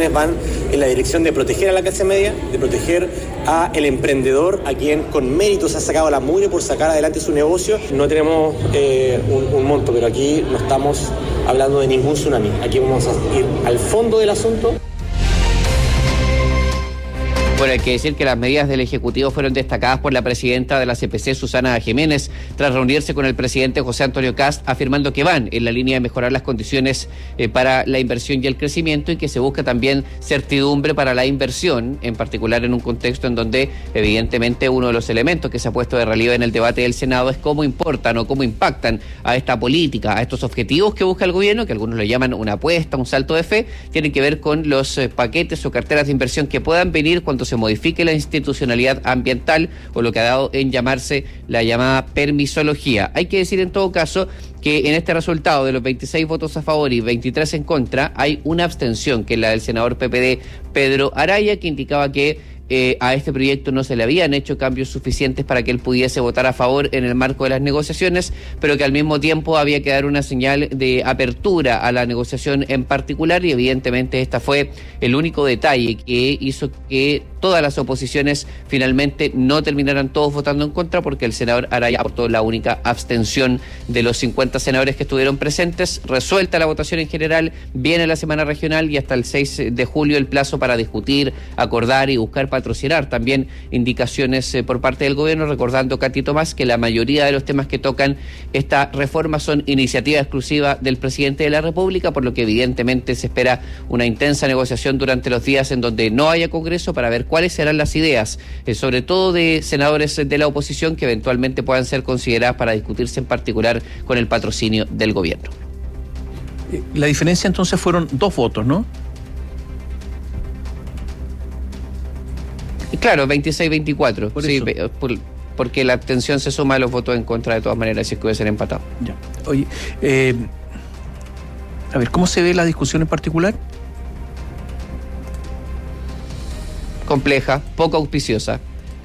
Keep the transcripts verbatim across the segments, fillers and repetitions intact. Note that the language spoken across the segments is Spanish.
votaciones van en la dirección de proteger a la clase media, de proteger a el emprendedor, a quien con méritos ha sacado la mugre por sacar adelante su negocio. No tenemos eh, un, un monto, pero aquí no estamos hablando de ningún tsunami. Aquí vamos a ir al fondo del asunto. Bueno, hay que decir que las medidas del Ejecutivo fueron destacadas por la presidenta de la C P C, Susana Jiménez, tras reunirse con el presidente José Antonio Kast, afirmando que van en la línea de mejorar las condiciones eh, para la inversión y el crecimiento, y que se busca también certidumbre para la inversión, en particular en un contexto en donde evidentemente uno de los elementos que se ha puesto de relieve en el debate del Senado es cómo importan o cómo impactan a esta política, a estos objetivos que busca el gobierno, que algunos le llaman una apuesta, un salto de fe, tienen que ver con los eh, paquetes o carteras de inversión que puedan venir cuando se modifique la institucionalidad ambiental, o lo que ha dado en llamarse la llamada permisología. Hay que decir en todo caso que en este resultado de los veintiséis votos a favor y veintitrés en contra, hay una abstención, que es la del senador P P D Pedro Araya, que indicaba que Eh, a este proyecto no se le habían hecho cambios suficientes para que él pudiese votar a favor en el marco de las negociaciones, pero que al mismo tiempo había que dar una señal de apertura a la negociación en particular, y evidentemente esta fue el único detalle que hizo que todas las oposiciones finalmente no terminaran todos votando en contra, porque el senador Araya aportó la única abstención de los cincuenta senadores que estuvieron presentes. Resuelta la votación en general, viene la semana regional y hasta el seis de julio el plazo para discutir, acordar y buscar patrocinar también indicaciones eh, por parte del gobierno, recordando, Katy Tomás, que la mayoría de los temas que tocan esta reforma son iniciativa exclusiva del presidente de la República, por lo que evidentemente se espera una intensa negociación durante los días en donde no haya Congreso, para ver cuáles serán las ideas, eh, sobre todo de senadores de la oposición, que eventualmente puedan ser consideradas para discutirse en particular con el patrocinio del gobierno. La diferencia entonces fueron dos votos, ¿no? Claro, veintiséis veinticuatro, por sí, eso. por, porque la abstención se suma a los votos en contra de todas maneras, si es que hubiesen empatado. Ya. Oye, eh, a ver, ¿cómo se ve la discusión en particular? Compleja, poco auspiciosa.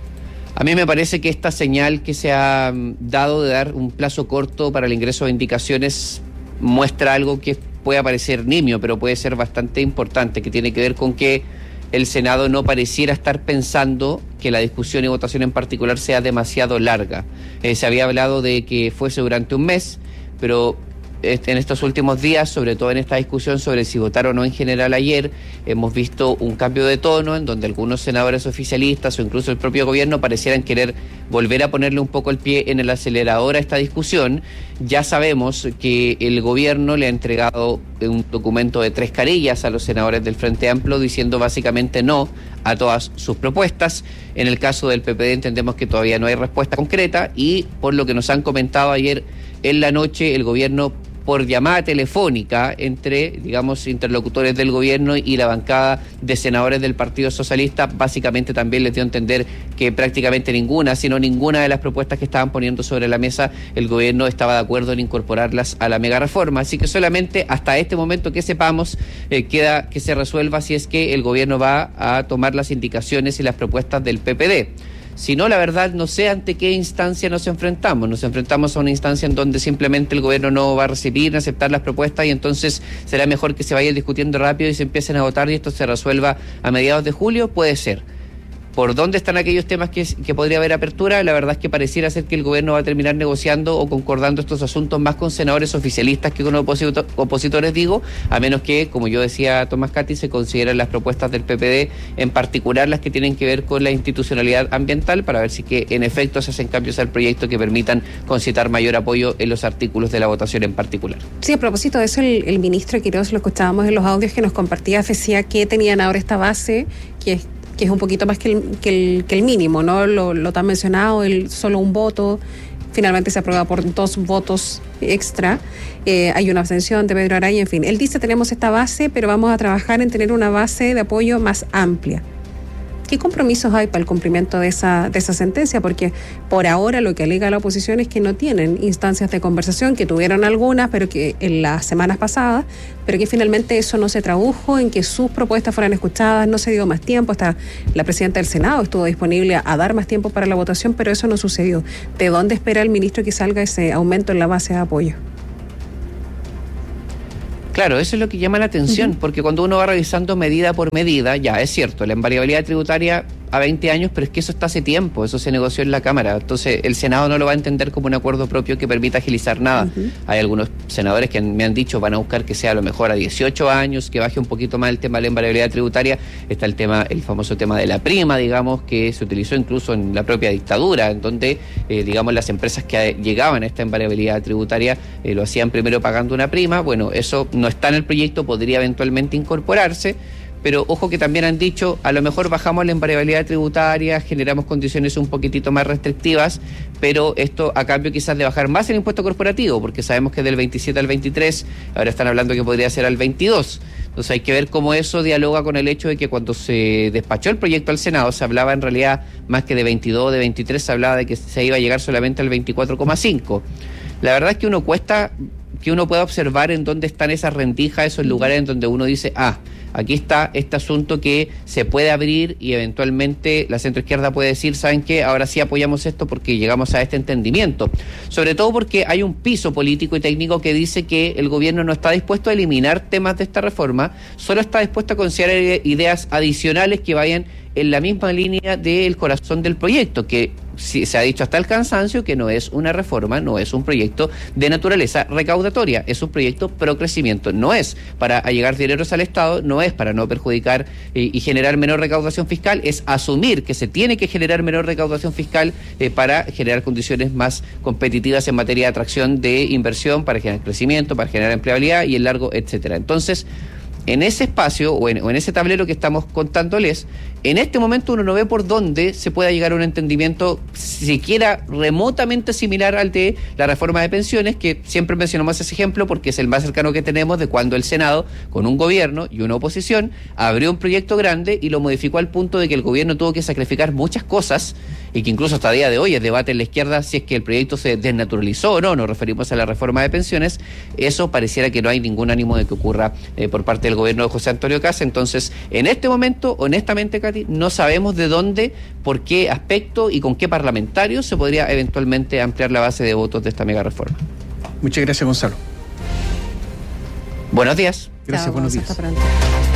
A mí me parece que esta señal que se ha dado de dar un plazo corto para el ingreso de indicaciones muestra algo que puede parecer nimio, pero puede ser bastante importante, que tiene que ver con que el Senado no pareciera estar pensando que la discusión y votación en particular sea demasiado larga. Eh, se había hablado de que fuese durante un mes, pero en estos últimos días, sobre todo en esta discusión sobre si votar o no en general ayer, hemos visto un cambio de tono en donde algunos senadores oficialistas o incluso el propio gobierno parecieran querer volver a ponerle un poco el pie en el acelerador a esta discusión. Ya sabemos que el gobierno le ha entregado un documento de tres carillas a los senadores del Frente Amplio diciendo básicamente no a todas sus propuestas. En el caso del P P D entendemos que todavía no hay respuesta concreta, y por lo que nos han comentado ayer en la noche, el gobierno, por llamada telefónica entre, digamos, interlocutores del gobierno y la bancada de senadores del Partido Socialista, básicamente también les dio a entender que prácticamente ninguna, sino ninguna de las propuestas que estaban poniendo sobre la mesa, el gobierno estaba de acuerdo en incorporarlas a la mega reforma. Así que solamente hasta este momento que sepamos, eh, queda que se resuelva si es que el gobierno va a tomar las indicaciones y las propuestas del P P D. Si no, la verdad, no sé ante qué instancia nos enfrentamos. Nos enfrentamos a una instancia en donde simplemente el gobierno no va a recibir, aceptar las propuestas, y entonces será mejor que se vaya discutiendo rápido y se empiecen a votar y esto se resuelva a mediados de julio. Puede ser. ¿Por dónde están aquellos temas que, que podría haber apertura? La verdad es que pareciera ser que el gobierno va a terminar negociando o concordando estos asuntos más con senadores oficialistas que con oposito, opositores, digo, a menos que, como yo decía Tomás Katy, se consideren las propuestas del P P D, en particular las que tienen que ver con la institucionalidad ambiental, para ver si que en efecto se hacen cambios al proyecto que permitan concitar mayor apoyo en los artículos de la votación en particular. Sí, a propósito de eso, el, el ministro Quiroz, lo escuchábamos en los audios que nos compartía, decía que tenían ahora esta base, que es que es un poquito más que el, que el, que el mínimo, ¿no? Lo, lo tan mencionado, el solo un voto, finalmente se aprueba por dos votos extra, eh, hay una abstención de Pedro Araya, en fin. Él dice, tenemos esta base, pero vamos a trabajar en tener una base de apoyo más amplia. ¿Qué compromisos hay para el cumplimiento de esa, de esa sentencia? Porque por ahora lo que alega la oposición es que no tienen instancias de conversación, que tuvieron algunas, pero que en las semanas pasadas, pero que finalmente eso no se tradujo en que sus propuestas fueran escuchadas, no se dio más tiempo, hasta la presidenta del Senado estuvo disponible a dar más tiempo para la votación, pero eso no sucedió. ¿De dónde espera el ministro que salga ese aumento en la base de apoyo? Claro, eso es lo que llama la atención, uh-huh. porque cuando uno va revisando medida por medida, ya es cierto, la invariabilidad tributaria a veinte años, pero es que eso está hace tiempo, eso se negoció en la Cámara, entonces el Senado no lo va a entender como un acuerdo propio que permita agilizar nada. Uh-huh. Hay algunos senadores que me han dicho van a buscar que sea a lo mejor a dieciocho años, que baje un poquito más el tema de la invariabilidad tributaria. Está el tema, el famoso tema de la prima, digamos, que se utilizó incluso en la propia dictadura, en donde, eh, digamos, las empresas que llegaban a esta invariabilidad tributaria eh, lo hacían primero pagando una prima. Bueno, eso no está en el proyecto, podría eventualmente incorporarse. Pero ojo que también han dicho, a lo mejor bajamos la invariabilidad tributaria, generamos condiciones un poquitito más restrictivas, pero esto a cambio quizás de bajar más el impuesto corporativo, porque sabemos que del veintisiete al veintitrés, ahora están hablando que podría ser al veintidós. Entonces hay que ver cómo eso dialoga con el hecho de que cuando se despachó el proyecto al Senado se hablaba en realidad más que de veintidós, de veintitrés, se hablaba de que se iba a llegar solamente al veinticuatro coma cinco. La verdad es que uno cuesta que uno pueda observar en dónde están esas rendijas, esos lugares en donde uno dice, ah, aquí está este asunto que se puede abrir y eventualmente la centroizquierda puede decir, ¿saben qué? Ahora sí apoyamos esto porque llegamos a este entendimiento. Sobre todo porque hay un piso político y técnico que dice que el gobierno no está dispuesto a eliminar temas de esta reforma, solo está dispuesto a considerar ideas adicionales que vayan en la misma línea del corazón del proyecto, que si, se ha dicho hasta el cansancio que no es una reforma, no es un proyecto de naturaleza recaudatoria, es un proyecto pro crecimiento, no es para allegar dineros al Estado, no es para no perjudicar eh, y generar menor recaudación fiscal, es asumir que se tiene que generar menor recaudación fiscal eh, para generar condiciones más competitivas en materia de atracción de inversión, para generar crecimiento, para generar empleabilidad y el largo, etcétera. Entonces, en ese espacio o en, o en ese tablero que estamos contándoles, en este momento uno no ve por dónde se pueda llegar a un entendimiento siquiera remotamente similar al de la reforma de pensiones, que siempre mencionamos ese ejemplo porque es el más cercano que tenemos de cuando el Senado, con un gobierno y una oposición, abrió un proyecto grande y lo modificó al punto de que el gobierno tuvo que sacrificar muchas cosas y que incluso hasta el día de hoy es debate en la izquierda si es que el proyecto se desnaturalizó o no, nos referimos a la reforma de pensiones. Eso pareciera que no hay ningún ánimo de que ocurra eh, por parte del gobierno de José Antonio Kast. Entonces, en este momento, honestamente, Katy, no sabemos de dónde, por qué aspecto y con qué parlamentarios se podría eventualmente ampliar la base de votos de esta mega reforma. Muchas gracias, Gonzalo. Buenos días. Gracias, Chao, buenos días. hasta pronto.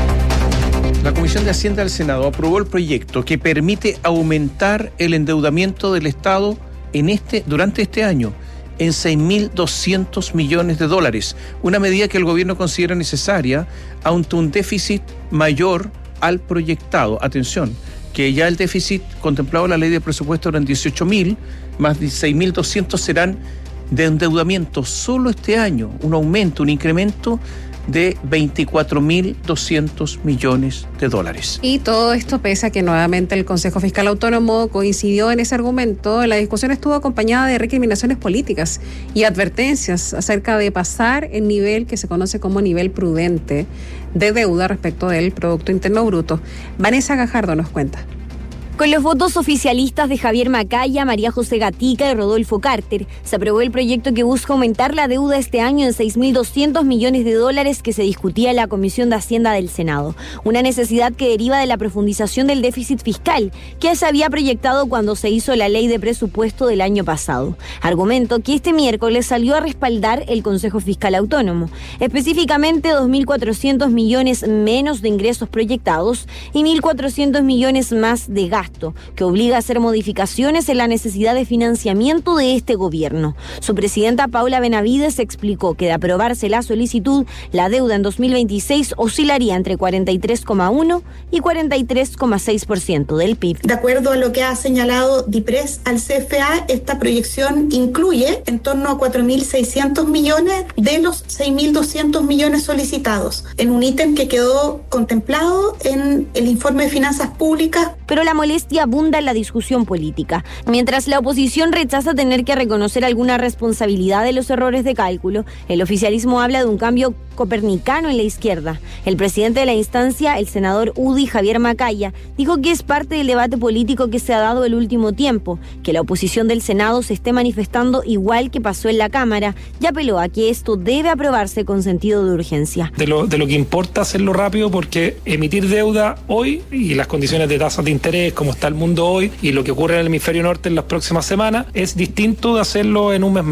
La Comisión de Hacienda del Senado aprobó el proyecto que permite aumentar el endeudamiento del Estado en este, durante este año en seis mil doscientos millones de dólares, una medida que el gobierno considera necesaria ante un déficit mayor al proyectado. Atención, que ya el déficit contemplado en la ley de presupuesto eran dieciocho mil, más de seis mil doscientos serán de endeudamiento solo este año, un aumento, un incremento de veinticuatro mil doscientos millones de dólares. Y todo esto pese a que nuevamente el Consejo Fiscal Autónomo coincidió en ese argumento. La discusión estuvo acompañada de recriminaciones políticas y advertencias acerca de pasar el nivel que se conoce como nivel prudente de deuda respecto del Producto Interno Bruto. Vanessa Gajardo nos cuenta. Con los votos oficialistas de Javier Macaya, María José Gatica y Rodolfo Carter, se aprobó el proyecto que busca aumentar la deuda este año en seis mil doscientos millones de dólares que se discutía en la Comisión de Hacienda del Senado. Una necesidad que deriva de la profundización del déficit fiscal, que se había proyectado cuando se hizo la ley de presupuesto del año pasado. Argumento que este miércoles salió a respaldar el Consejo Fiscal Autónomo. Específicamente dos mil cuatrocientos millones menos de ingresos proyectados y mil cuatrocientos millones más de gastos, que obliga a hacer modificaciones en la necesidad de financiamiento de este gobierno. Su presidenta Paula Benavides explicó que de aprobarse la solicitud, la deuda en dos mil veintiséis oscilaría entre cuarenta y tres coma uno y cuarenta y tres coma seis por ciento del P I B. De acuerdo a lo que ha señalado DIPRES al C F A, esta proyección incluye en torno a cuatro mil seiscientos millones de los seis mil doscientos millones solicitados, en un ítem que quedó contemplado en el informe de finanzas públicas. Pero la molestia abunda en la discusión política. Mientras la oposición rechaza tener que reconocer alguna responsabilidad de los errores de cálculo, el oficialismo habla de un cambio copernicano en la izquierda. El presidente de la instancia, el senador U D I, Javier Macaya, dijo que es parte del debate político que se ha dado el último tiempo, que la oposición del Senado se esté manifestando igual que pasó en la Cámara, y apeló a que esto debe aprobarse con sentido de urgencia. De lo, de lo que importa hacerlo rápido, porque emitir deuda hoy y las condiciones de tasas de interés, como está el mundo hoy, y lo que ocurre en el hemisferio norte en las próximas semanas, es distinto de hacerlo en un mes más.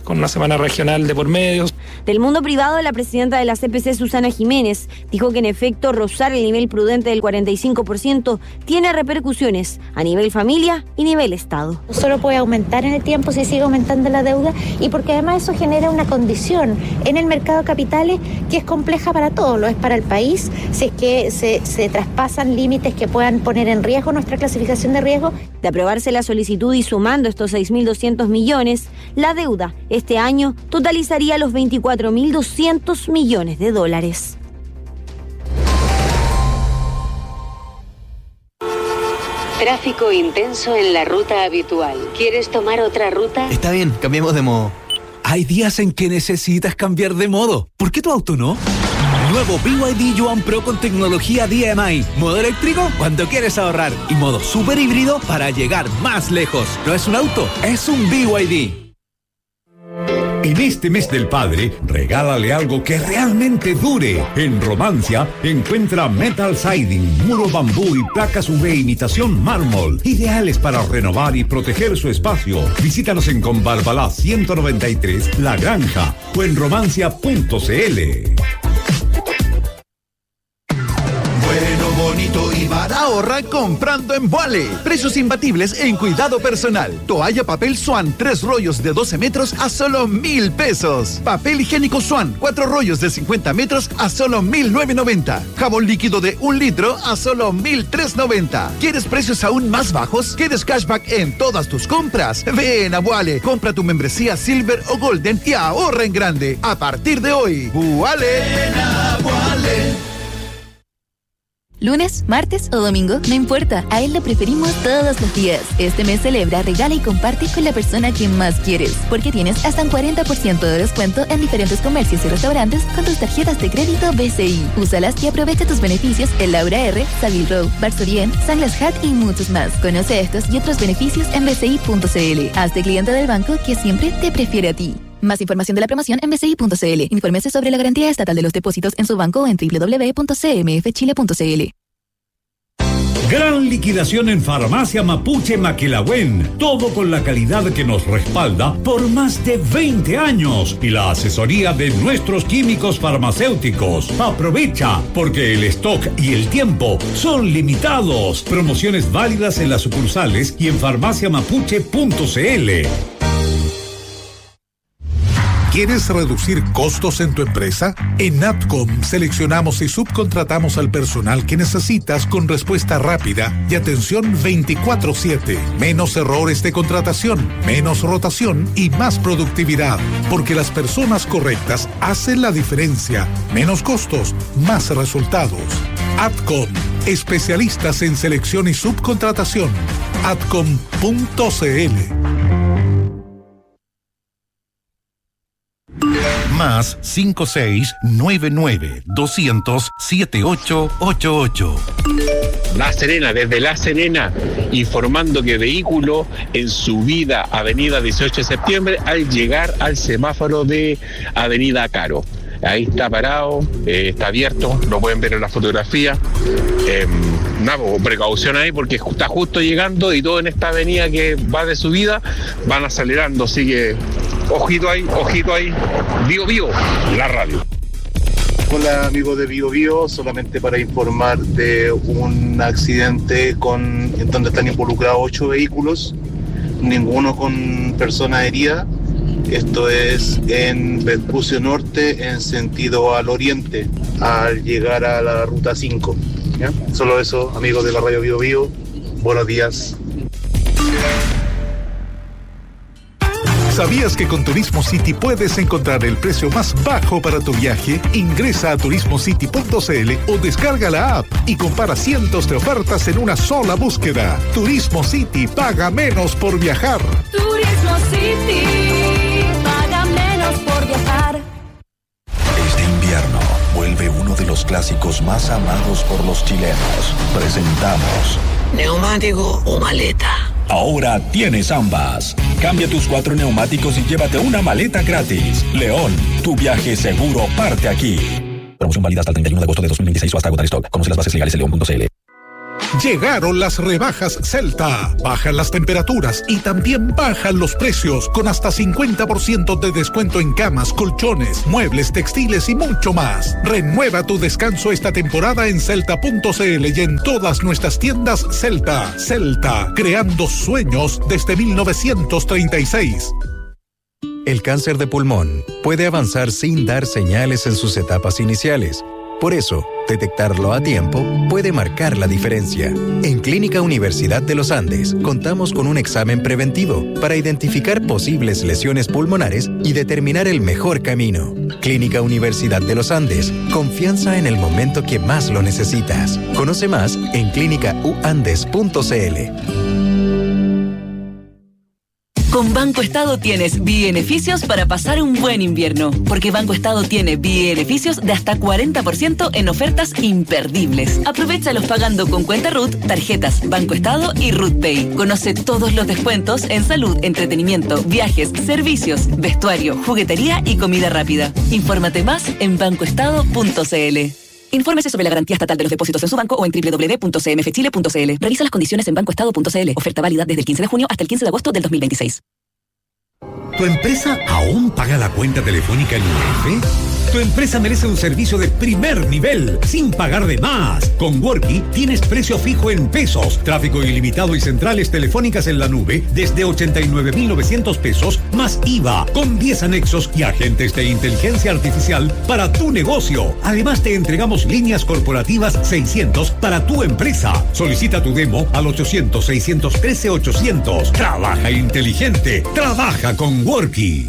con una semana regional de por medio. Del mundo privado, la presidenta de la C P C, Susana Jiménez, dijo que en efecto rozar el nivel prudente del cuarenta y cinco por ciento tiene repercusiones a nivel familia y nivel Estado. Solo puede aumentar en el tiempo si sigue aumentando la deuda y porque además eso genera una condición en el mercado de capitales que es compleja para todos, lo es para el país, si es que se, se traspasan límites que puedan poner en riesgo nuestra clasificación de riesgo. De aprobarse la solicitud y sumando estos seis mil doscientos millones, la deuda este año totalizaría los veinticuatro mil doscientos millones de dólares. Tráfico intenso en la ruta habitual. ¿Quieres tomar otra ruta? Está bien, cambiemos de modo. Hay días en que necesitas cambiar de modo. ¿Por qué tu auto no? Nuevo B Y D Yuan Pro con tecnología D M I. Modo eléctrico cuando quieres ahorrar. Y modo super híbrido para llegar más lejos. No es un auto, es un B Y D. En este mes del padre, regálale algo que realmente dure. En Romancia, encuentra metal siding, muro bambú y placas U V imitación mármol, ideales para renovar y proteger su espacio. Visítanos en Conbarbalá ciento noventa y tres, La Granja, o en romancia punto c l. Bueno, bonito y barato. Ahorra comprando en Vuale. Precios imbatibles en cuidado personal. Toalla papel Swan, tres rollos de doce metros a solo mil pesos. Papel higiénico Swan, cuatro rollos de cincuenta metros a solo mil novecientos noventa. Jabón líquido de un litro a solo mil trescientos noventa. ¿Quieres precios aún más bajos? ¿Quieres cashback en todas tus compras? Ven a Vuale, compra tu membresía Silver o Golden y ahorra en grande. A partir de hoy, Vuale. Ven a Vuale. Lunes, martes o domingo, no importa, a él lo preferimos todos los días. Este mes celebra, regala y comparte con la persona que más quieres, porque tienes hasta un cuarenta por ciento de descuento en diferentes comercios y restaurantes con tus tarjetas de crédito B C I. Úsalas y aprovecha tus beneficios en Laura R, Savile Row, Barsorien, Sunglass Hut y muchos más. Conoce estos y otros beneficios en b c i punto c l. Hazte cliente del banco que siempre te prefiere a ti. Más información de la promoción en b c i punto c l. Infórmese sobre la garantía estatal de los depósitos en su banco en doble u doble u doble u punto c m f chile punto c l. Gran liquidación en Farmacia Mapuche Maquilahuen. Todo con la calidad que nos respalda por más de veinte años y la asesoría de nuestros químicos farmacéuticos. Aprovecha, porque el stock y el tiempo son limitados. Promociones válidas en las sucursales y en farmacia mapuche punto c l. ¿Quieres reducir costos en tu empresa? En Atcom seleccionamos y subcontratamos al personal que necesitas con respuesta rápida y atención veinticuatro siete. Menos errores de contratación, menos rotación y más productividad. Porque las personas correctas hacen la diferencia. Menos costos, más resultados. Atcom, especialistas en selección y subcontratación. atcom punto c l. Más cinco seis nueve nueve dos cero cero siete ocho ocho ocho. La Serena, desde La Serena, informando que vehículo en subida Avenida dieciocho de septiembre al llegar al semáforo de Avenida Caro. Ahí está parado, eh, está abierto, lo pueden ver en la fotografía. Eh, nada, precaución ahí porque está justo llegando y todo en esta avenida que va de subida van acelerando, así que ojito ahí, ojito ahí. Bio Bio, la radio. Hola amigos de Bio Bio, solamente para informar de un accidente con, en donde están involucrados ocho vehículos, ninguno con persona herida. Esto es en Vespucio Norte, en sentido al oriente, al llegar a la ruta cinco. ¿Ya? Solo eso, amigos de la radio Bio Bio, buenos días. ¿Sabías que con Turismo City puedes encontrar el precio más bajo para tu viaje? Ingresa a turismo city punto c l o descarga la app y compara cientos de ofertas en una sola búsqueda. Turismo City, paga menos por viajar. Turismo City, paga menos por viajar. Este invierno vuelve uno de los clásicos más amados por los chilenos. Presentamos ¿neumático o maleta? Ahora tienes ambas. Cambia tus cuatro neumáticos y llévate una maleta gratis. León, tu viaje seguro parte aquí. Promoción válida hasta el treinta y uno de agosto de dos mil veintiséis o hasta agotar stock. Conoce las bases legales en león punto c l. Llegaron las rebajas Celta. Bajan las temperaturas y también bajan los precios con hasta cincuenta por ciento de descuento en camas, colchones, muebles, textiles y mucho más. Renueva tu descanso esta temporada en celta punto c l y en todas nuestras tiendas Celta. Celta, creando sueños desde mil novecientos treinta y seis. El cáncer de pulmón puede avanzar sin dar señales en sus etapas iniciales. Por eso, detectarlo a tiempo puede marcar la diferencia. En Clínica Universidad de los Andes, contamos con un examen preventivo para identificar posibles lesiones pulmonares y determinar el mejor camino. Clínica Universidad de los Andes, confianza en el momento que más lo necesitas. Conoce más en clínica u andes punto c l. Con Banco Estado tienes beneficios para pasar un buen invierno, porque Banco Estado tiene beneficios de hasta cuarenta por ciento en ofertas imperdibles. Aprovéchalos pagando con cuenta R U T, tarjetas Banco Estado y R U T Pay. Conoce todos los descuentos en salud, entretenimiento, viajes, servicios, vestuario, juguetería y comida rápida. Infórmate más en banco estado punto c l. Infórmese sobre la garantía estatal de los depósitos en su banco o en doble u doble u doble u punto c m f chile punto c l. Revisa las condiciones en banco estado punto c l. Oferta válida desde el quince de junio hasta el quince de agosto del dos mil veintiséis. ¿Tu empresa aún paga la cuenta telefónica en U F? Tu empresa merece un servicio de primer nivel, sin pagar de más. Con Worky tienes precio fijo en pesos, tráfico ilimitado y centrales telefónicas en la nube desde ochenta y nueve mil novecientos pesos más I V A, con diez anexos y agentes de inteligencia artificial para tu negocio. Además te entregamos líneas corporativas seiscientos para tu empresa. Solicita tu demo al ochocientos, seiscientos trece, ochocientos. Trabaja inteligente, trabaja con Worky.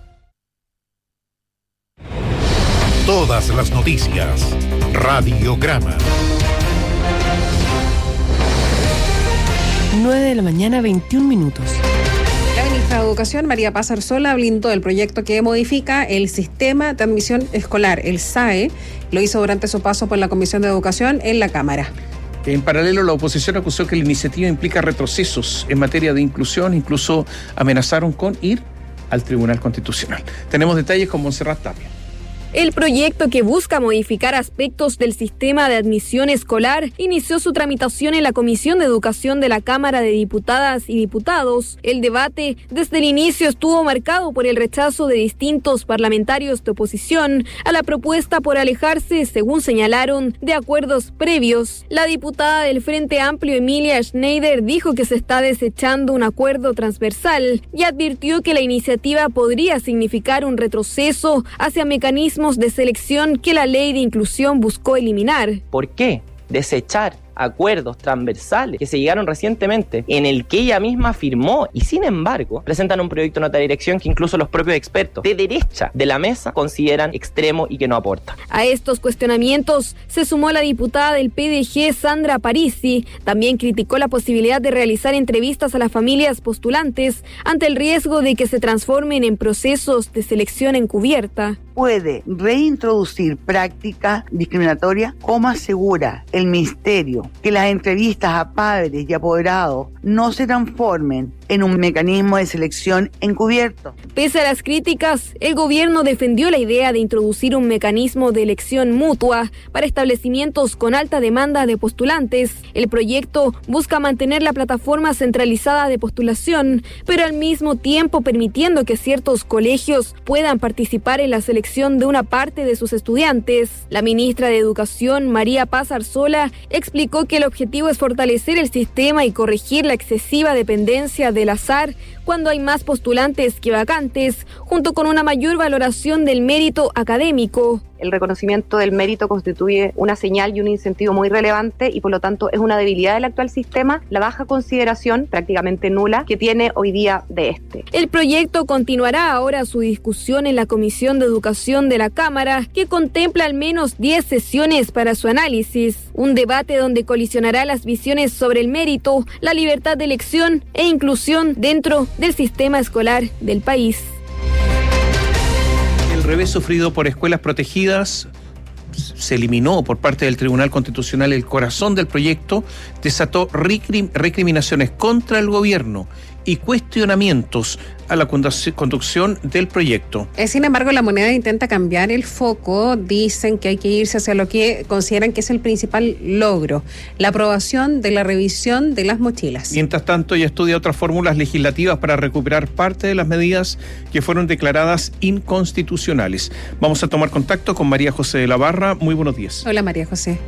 Todas las noticias. Radiograma. nueve de la mañana, veintiún minutos. La ministra de Educación, María Paz Arzola, blindó el proyecto que modifica el sistema de admisión escolar, el S A E. Lo hizo durante su paso por la Comisión de Educación en la Cámara. En paralelo, la oposición acusó que la iniciativa implica retrocesos en materia de inclusión, incluso amenazaron con ir al Tribunal Constitucional. Tenemos detalles con Montserrat Tapia. El proyecto, que busca modificar aspectos del sistema de admisión escolar, inició su tramitación en la Comisión de Educación de la Cámara de Diputadas y Diputados. El debate desde el inicio estuvo marcado por el rechazo de distintos parlamentarios de oposición a la propuesta por alejarse, según señalaron, de acuerdos previos. La diputada del Frente Amplio, Emilia Schneider, dijo que se está desechando un acuerdo transversal y advirtió que la iniciativa podría significar un retroceso hacia mecanismos de selección que la ley de inclusión buscó eliminar. ¿Por qué desechar acuerdos transversales que se llegaron recientemente, en el que ella misma firmó, y sin embargo presentan un proyecto de nota de dirección que incluso los propios expertos de derecha de la mesa consideran extremo y que no aporta? A estos cuestionamientos se sumó la diputada del P D G, Sandra Parisi. También criticó la posibilidad de realizar entrevistas a las familias postulantes ante el riesgo de que se transformen en procesos de selección encubierta. Puede reintroducir prácticas discriminatorias. ¿Cómo asegura el Ministerio que las entrevistas a padres y apoderados no se transformen en un mecanismo de selección encubierto? Pese a las críticas, el gobierno defendió la idea de introducir un mecanismo de elección mutua para establecimientos con alta demanda de postulantes. El proyecto busca mantener la plataforma centralizada de postulación, pero al mismo tiempo permitiendo que ciertos colegios puedan participar en la selección de una parte de sus estudiantes. La ministra de Educación, María Paz Arzola, explicó que el objetivo es fortalecer el sistema y corregir la excesiva dependencia del azar cuando hay más postulantes que vacantes, junto con una mayor valoración del mérito académico. El reconocimiento del mérito constituye una señal y un incentivo muy relevante y por lo tanto es una debilidad del actual sistema, la baja consideración, prácticamente nula, que tiene hoy día de este. El proyecto continuará ahora su discusión en la Comisión de Educación de la Cámara, que contempla al menos diez sesiones para su análisis. Un debate donde colisionará las visiones sobre el mérito, la libertad de elección e inclusión dentro del sistema escolar del país. El revés sufrido por escuelas protegidas se eliminó por parte del Tribunal Constitucional. El corazón del proyecto desató recrim- recriminaciones contra el gobierno y cuestionamientos a la conducción del proyecto. Sin embargo, la moneda intenta cambiar el foco. Dicen que hay que irse hacia lo que consideran que es el principal logro, la aprobación de la revisión de las mochilas. Mientras tanto, ella estudia otras fórmulas legislativas para recuperar parte de las medidas que fueron declaradas inconstitucionales. Vamos a tomar contacto con María José de la Barra. Muy buenos días. Hola, María José.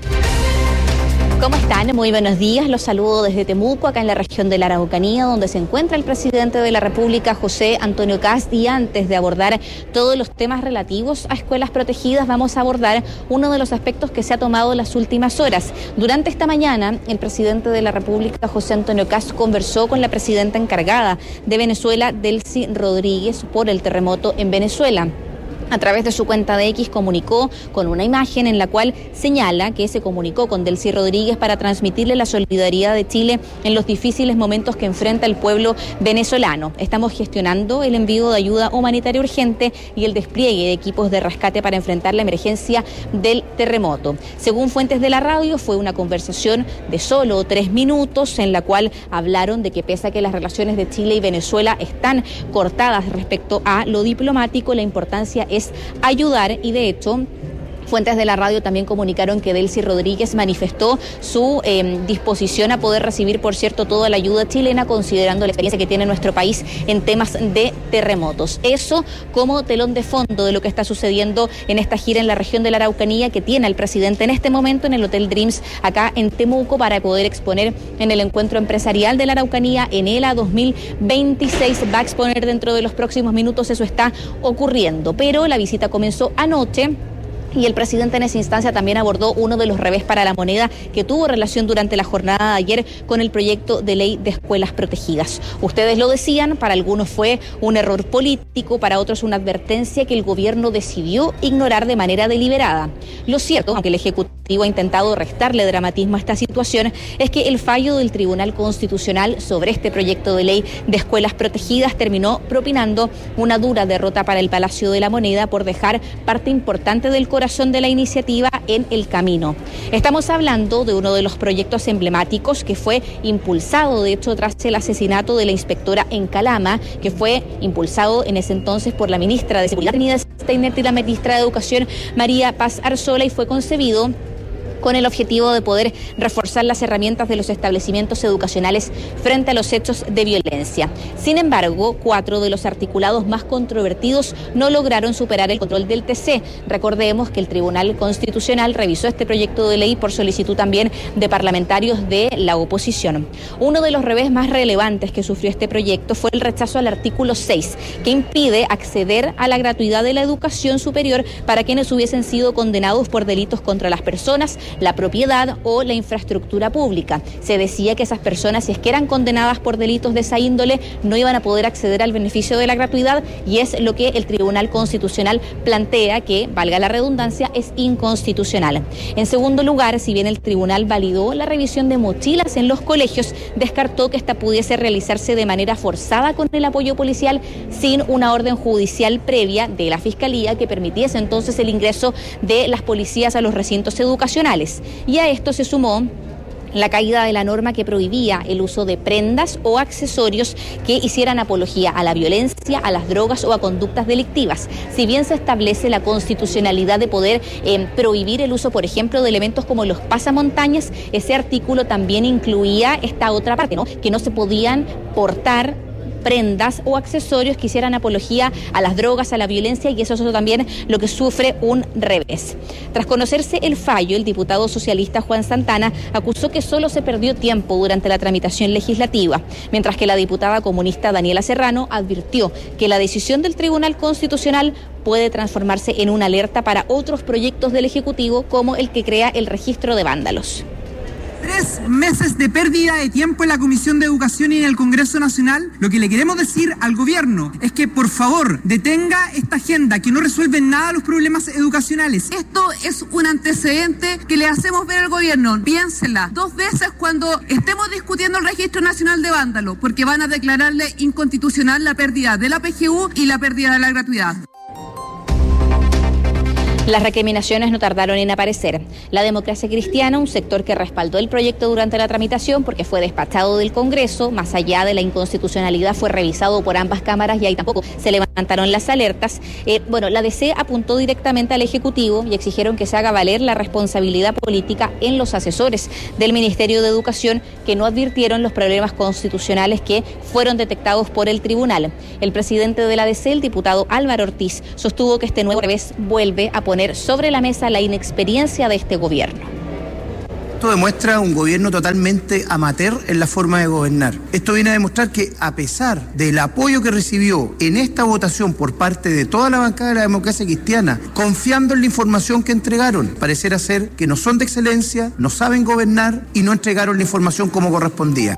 ¿Cómo están? Muy buenos días. Los saludo desde Temuco, acá en la región de la Araucanía, donde se encuentra el presidente de la República, José Antonio Kast. Y antes de abordar todos los temas relativos a escuelas protegidas, vamos a abordar uno de los aspectos que se ha tomado en las últimas horas. Durante esta mañana, el presidente de la República, José Antonio Kast, conversó con la presidenta encargada de Venezuela, Delcy Rodríguez, por el terremoto en Venezuela. A través de su cuenta de X comunicó con una imagen en la cual señala que se comunicó con Delcy Rodríguez para transmitirle la solidaridad de Chile en los difíciles momentos que enfrenta el pueblo venezolano. Estamos gestionando el envío de ayuda humanitaria urgente y el despliegue de equipos de rescate para enfrentar la emergencia del terremoto. Según fuentes de la radio, fue una conversación de solo tres minutos en la cual hablaron de que pese a que las relaciones de Chile y Venezuela están cortadas respecto a lo diplomático, la importancia es ayudar, y de hecho fuentes de la radio también comunicaron que Delcy Rodríguez manifestó su eh, disposición a poder recibir, por cierto, toda la ayuda chilena, considerando la experiencia que tiene nuestro país en temas de terremotos. Eso como telón de fondo de lo que está sucediendo en esta gira en la región de la Araucanía, que tiene al presidente en este momento en el Hotel Dreams acá en Temuco, para poder exponer en el encuentro empresarial de la Araucanía Enela dos mil veintiséis. Va a exponer dentro de los próximos minutos, eso está ocurriendo. Pero la visita comenzó anoche, y el presidente en esa instancia también abordó uno de los revés para la moneda que tuvo relación durante la jornada de ayer con el proyecto de ley de escuelas protegidas. Ustedes lo decían, para algunos fue un error político, para otros una advertencia que el gobierno decidió ignorar de manera deliberada. Lo cierto, aunque el Ejecutivo ha intentado restarle dramatismo a esta situación, es que el fallo del Tribunal Constitucional sobre este proyecto de ley de escuelas protegidas terminó propinando una dura derrota para el Palacio de la Moneda por dejar parte importante del corazón de la iniciativa en el camino. Estamos hablando de uno de los proyectos emblemáticos que fue impulsado, de hecho, tras el asesinato de la inspectora en Calama, que fue impulsado en ese entonces por la ministra de Seguridad, Trinidad Steiner, y la ministra de Educación, María Paz Arzola, y fue concebido con el objetivo de poder reforzar las herramientas de los establecimientos educacionales frente a los hechos de violencia. Sin embargo, cuatro de los articulados más controvertidos no lograron superar el control del T C. Recordemos que el Tribunal Constitucional revisó este proyecto de ley por solicitud también de parlamentarios de la oposición. Uno de los revés más relevantes que sufrió este proyecto fue el rechazo al artículo seis, que impide acceder a la gratuidad de la educación superior para quienes hubiesen sido condenados por delitos contra las personas, la propiedad o la infraestructura pública. Se decía que esas personas, si es que eran condenadas por delitos de esa índole, no iban a poder acceder al beneficio de la gratuidad, y es lo que el Tribunal Constitucional plantea que, valga la redundancia, es inconstitucional. En segundo lugar, si bien el tribunal validó la revisión de mochilas en los colegios, descartó que esta pudiese realizarse de manera forzada con el apoyo policial sin una orden judicial previa de la Fiscalía que permitiese entonces el ingreso de las policías a los recintos educacionales. Y a esto se sumó la caída de la norma que prohibía el uso de prendas o accesorios que hicieran apología a la violencia, a las drogas o a conductas delictivas. Si bien se establece la constitucionalidad de poder eh, prohibir el uso, por ejemplo, de elementos como los pasamontañas, ese artículo también incluía esta otra parte, ¿no?, que no se podían portar prendas o accesorios que hicieran apología a las drogas, a la violencia, y eso es también lo que sufre un revés. Tras conocerse el fallo, el diputado socialista Juan Santana acusó que solo se perdió tiempo durante la tramitación legislativa, mientras que la diputada comunista Daniela Serrano advirtió que la decisión del Tribunal Constitucional puede transformarse en una alerta para otros proyectos del Ejecutivo, como el que crea el registro de vándalos. Tres meses de pérdida de tiempo en la Comisión de Educación y en el Congreso Nacional. Lo que le queremos decir al gobierno es que, por favor, detenga esta agenda que no resuelve nada los problemas educacionales. Esto es un antecedente que le hacemos ver al gobierno. Piénsela dos veces cuando estemos discutiendo el Registro Nacional de Vándalos, porque van a declararle inconstitucional la pérdida de la P G U y la pérdida de la gratuidad. Las recriminaciones no tardaron en aparecer. La Democracia Cristiana, un sector que respaldó el proyecto durante la tramitación porque fue despachado del Congreso, más allá de la inconstitucionalidad, fue revisado por ambas cámaras y ahí tampoco se levantaron las alertas. Eh, bueno, la D C apuntó directamente al Ejecutivo y exigieron que se haga valer la responsabilidad política en los asesores del Ministerio de Educación que no advirtieron los problemas constitucionales que fueron detectados por el tribunal. El presidente de la D C, el diputado Álvaro Ortiz, sostuvo que este nuevo revés vuelve a poner sobre la mesa la inexperiencia de este gobierno. Esto demuestra un gobierno totalmente amateur en la forma de gobernar. Esto viene a demostrar que a pesar del apoyo que recibió en esta votación por parte de toda la bancada de la Democracia Cristiana, confiando en la información que entregaron, pareciera ser que no son de excelencia, no saben gobernar y no entregaron la información como correspondía.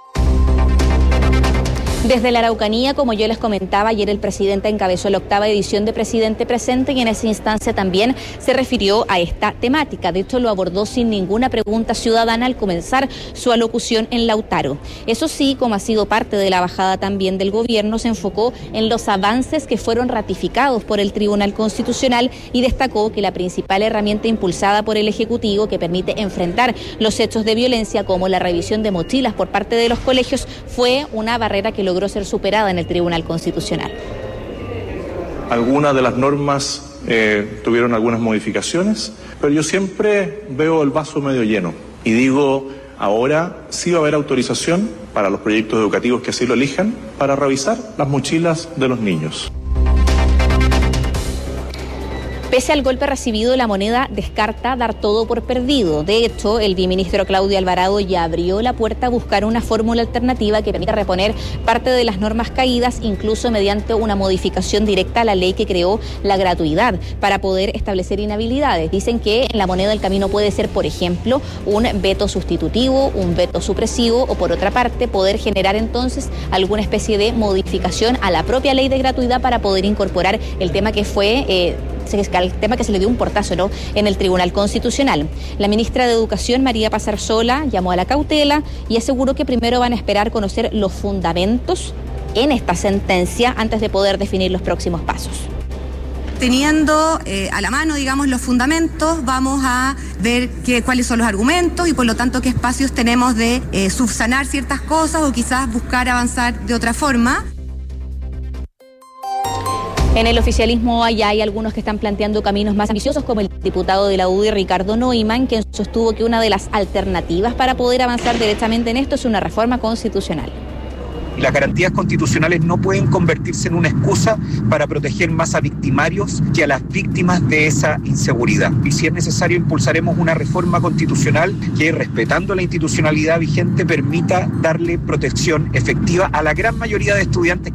Desde la Araucanía, como yo les comentaba, ayer el presidente encabezó la octava edición de Presidente Presente y en esa instancia también se refirió a esta temática. De hecho, lo abordó sin ninguna pregunta ciudadana al comenzar su alocución en Lautaro. Eso sí, como ha sido parte de la bajada también del gobierno, se enfocó en los avances que fueron ratificados por el Tribunal Constitucional y destacó que la principal herramienta impulsada por el Ejecutivo que permite enfrentar los hechos de violencia, como la revisión de mochilas por parte de los colegios, fue una barrera que logró ser superada en el Tribunal Constitucional. Algunas de las normas eh, tuvieron algunas modificaciones, pero yo siempre veo el vaso medio lleno y digo, ahora sí va a haber autorización para los proyectos educativos que así lo elijan para revisar las mochilas de los niños. Pese al golpe recibido, la moneda descarta dar todo por perdido. De hecho, el viceministro Claudio Alvarado ya abrió la puerta a buscar una fórmula alternativa que permita reponer parte de las normas caídas, incluso mediante una modificación directa a la ley que creó la gratuidad para poder establecer inhabilidades. Dicen que en la moneda el camino puede ser, por ejemplo, un veto sustitutivo, un veto supresivo o, por otra parte, poder generar entonces alguna especie de modificación a la propia ley de gratuidad para poder incorporar el tema que fue... Eh, el tema que se le dio un portazo, ¿no?, en el Tribunal Constitucional. La ministra de Educación, María Pazarsola, llamó a la cautela y aseguró que primero van a esperar conocer los fundamentos en esta sentencia antes de poder definir los próximos pasos. Teniendo eh, a la mano, digamos, los fundamentos, vamos a ver qué, cuáles son los argumentos y por lo tanto qué espacios tenemos de eh, subsanar ciertas cosas o quizás buscar avanzar de otra forma. En el oficialismo allá hay algunos que están planteando caminos más ambiciosos, como el diputado de la U D I, Ricardo Neumann, quien sostuvo que una de las alternativas para poder avanzar directamente en esto es una reforma constitucional. Las garantías constitucionales no pueden convertirse en una excusa para proteger más a victimarios que a las víctimas de esa inseguridad. Y si es necesario, impulsaremos una reforma constitucional que, respetando la institucionalidad vigente, permita darle protección efectiva a la gran mayoría de estudiantes.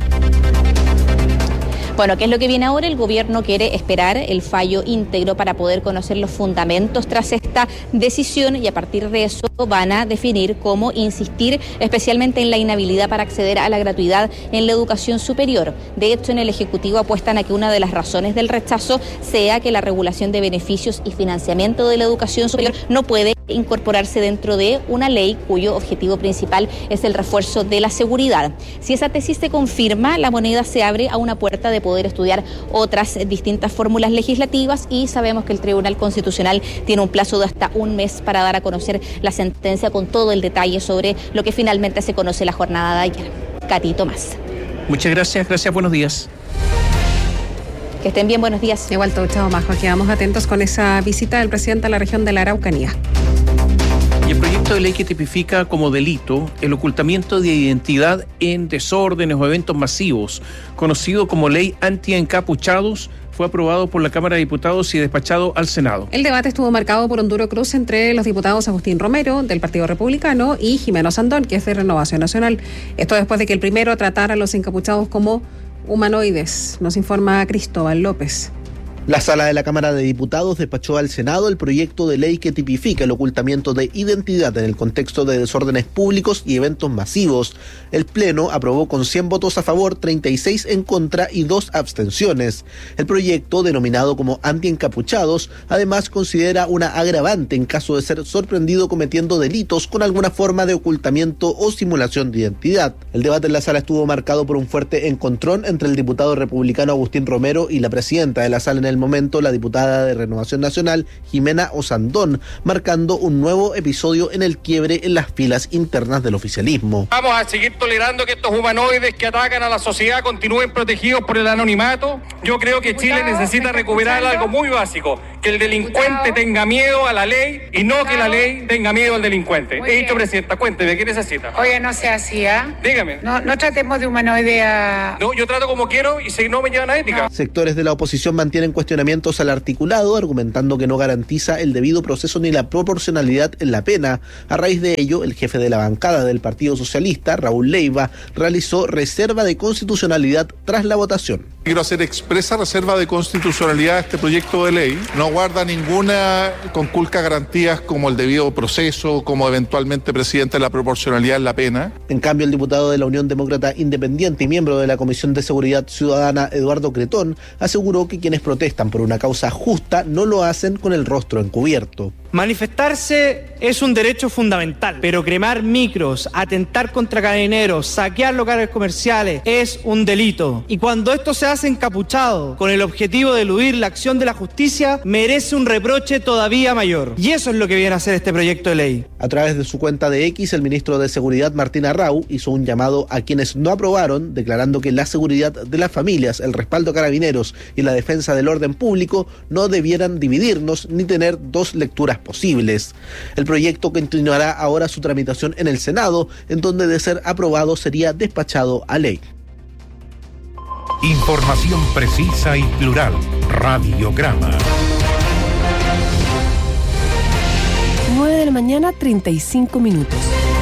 Bueno, ¿qué es lo que viene ahora? El gobierno quiere esperar el fallo íntegro para poder conocer los fundamentos tras esta decisión y a partir de eso van a definir cómo insistir especialmente en la inhabilidad para acceder a la gratuidad en la educación superior. De hecho, en el Ejecutivo apuestan a que una de las razones del rechazo sea que la regulación de beneficios y financiamiento de la educación superior no puede incorporarse dentro de una ley cuyo objetivo principal es el refuerzo de la seguridad. Si esa tesis se confirma, la moneda se abre a una puerta de poder estudiar otras distintas fórmulas legislativas y sabemos que el Tribunal Constitucional tiene un plazo de hasta un mes para dar a conocer la sentencia con todo el detalle sobre lo que finalmente se conoce la jornada de ayer. Katy Tomás. Muchas gracias, gracias, buenos días. Que estén bien, buenos días. Igual todo, chao, Majo. Quedamos atentos con esa visita del presidente a la región de la Araucanía. Y el proyecto de ley que tipifica como delito el ocultamiento de identidad en desórdenes o eventos masivos, conocido como ley anti-encapuchados, fue aprobado por la Cámara de Diputados y despachado al Senado. El debate estuvo marcado por un duro cruce entre los diputados Agustín Romero, del Partido Republicano, y Jimeno Sandón, que es de Renovación Nacional. Esto después de que el primero tratara a los encapuchados como humanoides, nos informa Cristóbal López. La sala de la Cámara de Diputados despachó al Senado el proyecto de ley que tipifica el ocultamiento de identidad en el contexto de desórdenes públicos y eventos masivos. El Pleno aprobó con cien votos a favor, treinta y seis en contra y dos abstenciones. El proyecto, denominado como anti-encapuchados, además considera una agravante en caso de ser sorprendido cometiendo delitos con alguna forma de ocultamiento o simulación de identidad. El debate en la sala estuvo marcado por un fuerte encontrón entre el diputado republicano Agustín Romero y la presidenta de la sala en el el momento la diputada de Renovación Nacional, Jimena Osandón, marcando un nuevo episodio en el quiebre en las filas internas del oficialismo. Vamos a seguir tolerando que estos humanoides que atacan a la sociedad continúen protegidos por el anonimato. Yo creo que Chile necesita recuperar algo muy básico, que el delincuente tenga miedo a la ley y no que la ley tenga miedo al delincuente. He dicho, presidenta, cuénteme, ¿qué necesita? Oye, no sea así, ¿ah? ¿eh? Dígame. No, no tratemos de humanoide a... No, yo trato como quiero y si no me llevan a ética. No. Sectores de la oposición mantienen cuestionamientos al articulado, argumentando que no garantiza el debido proceso ni la proporcionalidad en la pena. A raíz de ello, el jefe de la bancada del Partido Socialista, Raúl Leiva, realizó reserva de constitucionalidad tras la votación. Quiero hacer expresa reserva de constitucionalidad a este proyecto de ley. No guarda ninguna, conculca garantías como el debido proceso, como eventualmente presidente de la proporcionalidad en la pena. En cambio, el diputado de la Unión Demócrata Independiente y miembro de la Comisión de Seguridad Ciudadana, Eduardo Cretón, aseguró que quienes protestan por una causa justa no lo hacen con el rostro encubierto. Manifestarse es un derecho fundamental, pero cremar micros, atentar contra carabineros, saquear locales comerciales es un delito. Y cuando esto se hace encapuchado con el objetivo de eludir la acción de la justicia, merece un reproche todavía mayor. Y eso es lo que viene a hacer este proyecto de ley. A través de su cuenta de X, el ministro de Seguridad, Martín Arrau, hizo un llamado a quienes no aprobaron, declarando que la seguridad de las familias, el respaldo a carabineros y la defensa del orden público no debieran dividirnos ni tener dos lecturas posibles. El proyecto continuará ahora su tramitación en el Senado, en donde de ser aprobado sería despachado a ley. Información precisa y plural. Radiograma. nueve de la mañana, treinta y cinco minutos.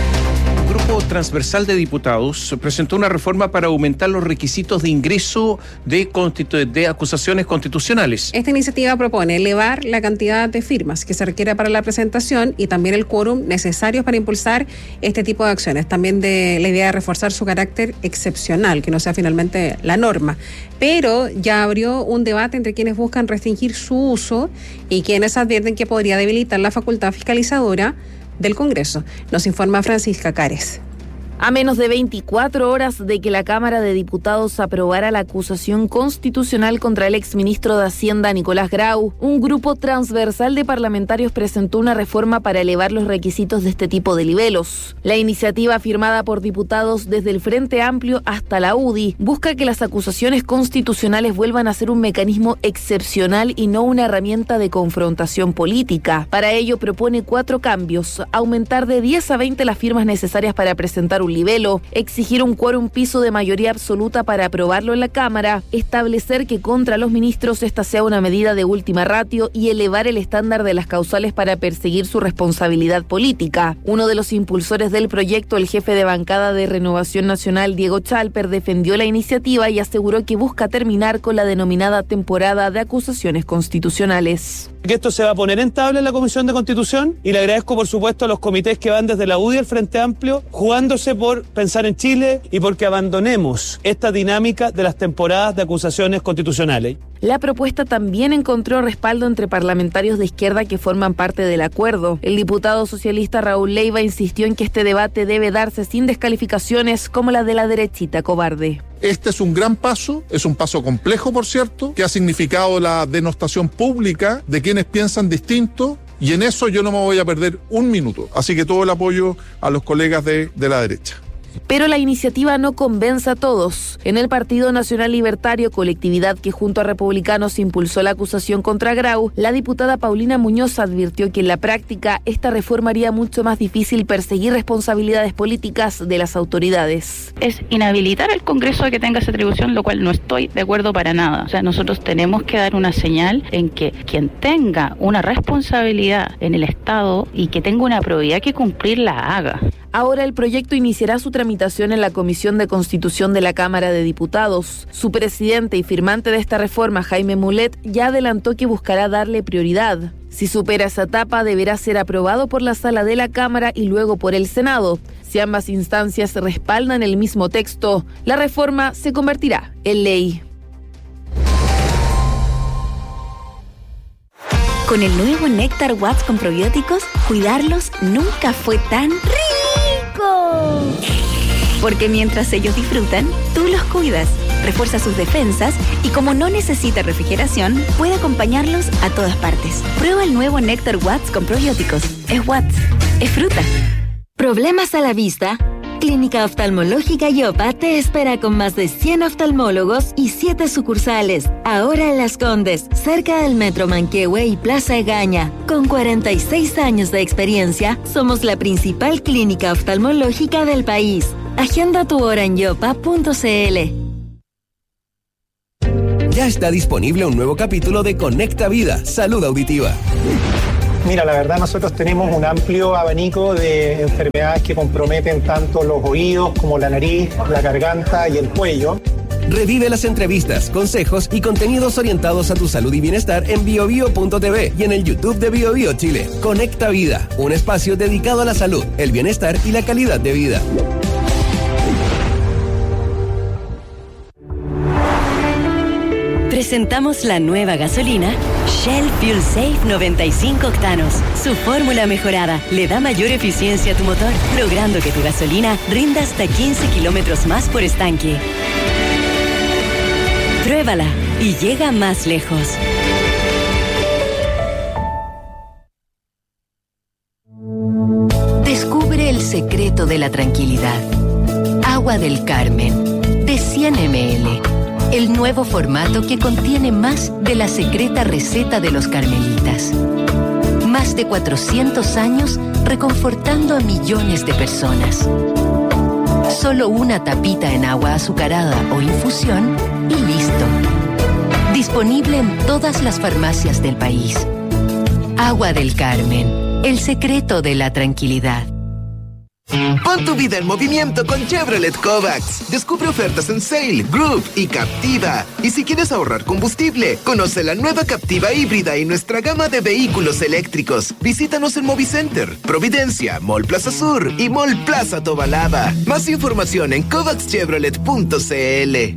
Un grupo transversal de diputados presentó una reforma para aumentar los requisitos de ingreso de, constitu- de acusaciones constitucionales. Esta iniciativa propone elevar la cantidad de firmas que se requiere para la presentación y también el quórum necesarios para impulsar este tipo de acciones. También de la idea de reforzar su carácter excepcional, que no sea finalmente la norma. Pero ya abrió un debate entre quienes buscan restringir su uso y quienes advierten que podría debilitar la facultad fiscalizadora del Congreso. Nos informa Francisca Cares. A menos de veinticuatro horas de que la Cámara de Diputados aprobara la acusación constitucional contra el exministro de Hacienda Nicolás Grau, un grupo transversal de parlamentarios presentó una reforma para elevar los requisitos de este tipo de libelos. La iniciativa, firmada por diputados desde el Frente Amplio hasta la U D I, busca que las acusaciones constitucionales vuelvan a ser un mecanismo excepcional y no una herramienta de confrontación política. Para ello propone cuatro cambios: aumentar de diez a veinte las firmas necesarias para presentar un libelo, exigir un quórum piso de mayoría absoluta para aprobarlo en la Cámara, establecer que contra los ministros esta sea una medida de última ratio y elevar el estándar de las causales para perseguir su responsabilidad política. Uno de los impulsores del proyecto, el jefe de bancada de Renovación Nacional, Diego Chalper, defendió la iniciativa y aseguró que busca terminar con la denominada temporada de acusaciones constitucionales. Que esto se va a poner en tabla en la Comisión de Constitución y le agradezco por supuesto a los comités que van desde la U D I al Frente Amplio, jugándose por pensar en Chile y porque abandonemos esta dinámica de las temporadas de acusaciones constitucionales. La propuesta también encontró respaldo entre parlamentarios de izquierda que forman parte del acuerdo. El diputado socialista Raúl Leiva insistió en que este debate debe darse sin descalificaciones como la de la derechita cobarde. Este es un gran paso, es un paso complejo, por cierto, que ha significado la denostación pública de quienes piensan distinto, y en eso yo no me voy a perder un minuto. Así que todo el apoyo a los colegas de, de la derecha. Pero la iniciativa no convence a todos. En el Partido Nacional Libertario, colectividad que junto a republicanos impulsó la acusación contra Grau, la diputada Paulina Muñoz advirtió que en la práctica esta reforma haría mucho más difícil perseguir responsabilidades políticas de las autoridades. Es inhabilitar al Congreso a que tenga esa atribución, lo cual no estoy de acuerdo para nada. O sea, nosotros tenemos que dar una señal en que quien tenga una responsabilidad en el Estado y que tenga una probidad que cumplir la haga. Ahora el proyecto iniciará su tramitación en la Comisión de Constitución de la Cámara de Diputados. Su presidente y firmante de esta reforma, Jaime Mulet, ya adelantó que buscará darle prioridad. Si supera esa etapa, deberá ser aprobado por la Sala de la Cámara y luego por el Senado. Si ambas instancias respaldan el mismo texto, la reforma se convertirá en ley. Con el nuevo Néctar Watts con probióticos, cuidarlos nunca fue tan rico. Porque mientras ellos disfrutan, tú los cuidas. refuerza sus defensas y como no necesita refrigeración, puede acompañarlos a todas partes. Prueba el nuevo Néctar Watts con probióticos. Es Watts, es fruta. ¿Problemas a la vista? Clínica Oftalmológica Yopa te espera con más de cien oftalmólogos y siete sucursales. Ahora en Las Condes, cerca del Metro Manquehue y Plaza Egaña. Con cuarenta y seis años de experiencia, somos la principal clínica oftalmológica del país. Agenda tu hora en yopa punto cl. Ya está disponible un nuevo capítulo de Conecta Vida, Salud Auditiva. Mira, la verdad nosotros tenemos un amplio abanico de enfermedades que comprometen tanto los oídos como la nariz, la garganta y el cuello. Revive las entrevistas, consejos y contenidos orientados a tu salud y bienestar en bio bio punto t v y en el YouTube de Bio Bio Chile. Conecta Vida, un espacio dedicado a la salud, el bienestar y la calidad de vida. Presentamos la nueva gasolina Shell Fuel Safe noventa y cinco octanos. Su fórmula mejorada le da mayor eficiencia a tu motor, logrando que tu gasolina rinda hasta quince kilómetros más por estanque. Pruébala y llega más lejos. Descubre el secreto de la tranquilidad. Agua del Carmen, de cien mililitros. El nuevo formato que contiene más de la secreta receta de los carmelitas. Más de cuatrocientos años reconfortando a millones de personas. Solo una tapita en agua azucarada o infusión y listo. Disponible en todas las farmacias del país. Agua del Carmen, el secreto de la tranquilidad. Pon tu vida en movimiento con Chevrolet Kovacs. Descubre ofertas en Sail, Groove y Captiva. Y si quieres ahorrar combustible, conoce la nueva Captiva híbrida y nuestra gama de vehículos eléctricos. Visítanos en Movicenter, Providencia, Mall Plaza Sur y Mall Plaza Tobalaba. Más información en kovacs chevrolet punto c l.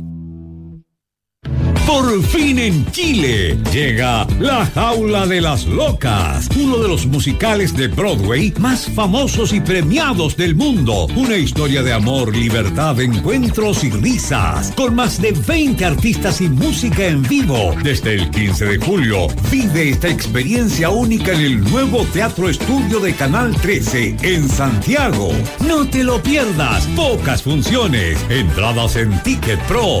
Por fin en Chile llega La Jaula de las Locas, uno de los musicales de Broadway más famosos y premiados del mundo. Una historia de amor, libertad, encuentros y risas, con más de veinte artistas y música en vivo. Desde el quince de julio, vive esta experiencia única en el nuevo Teatro Estudio de Canal trece en Santiago. No te lo pierdas, pocas funciones, entradas en Ticket Pro.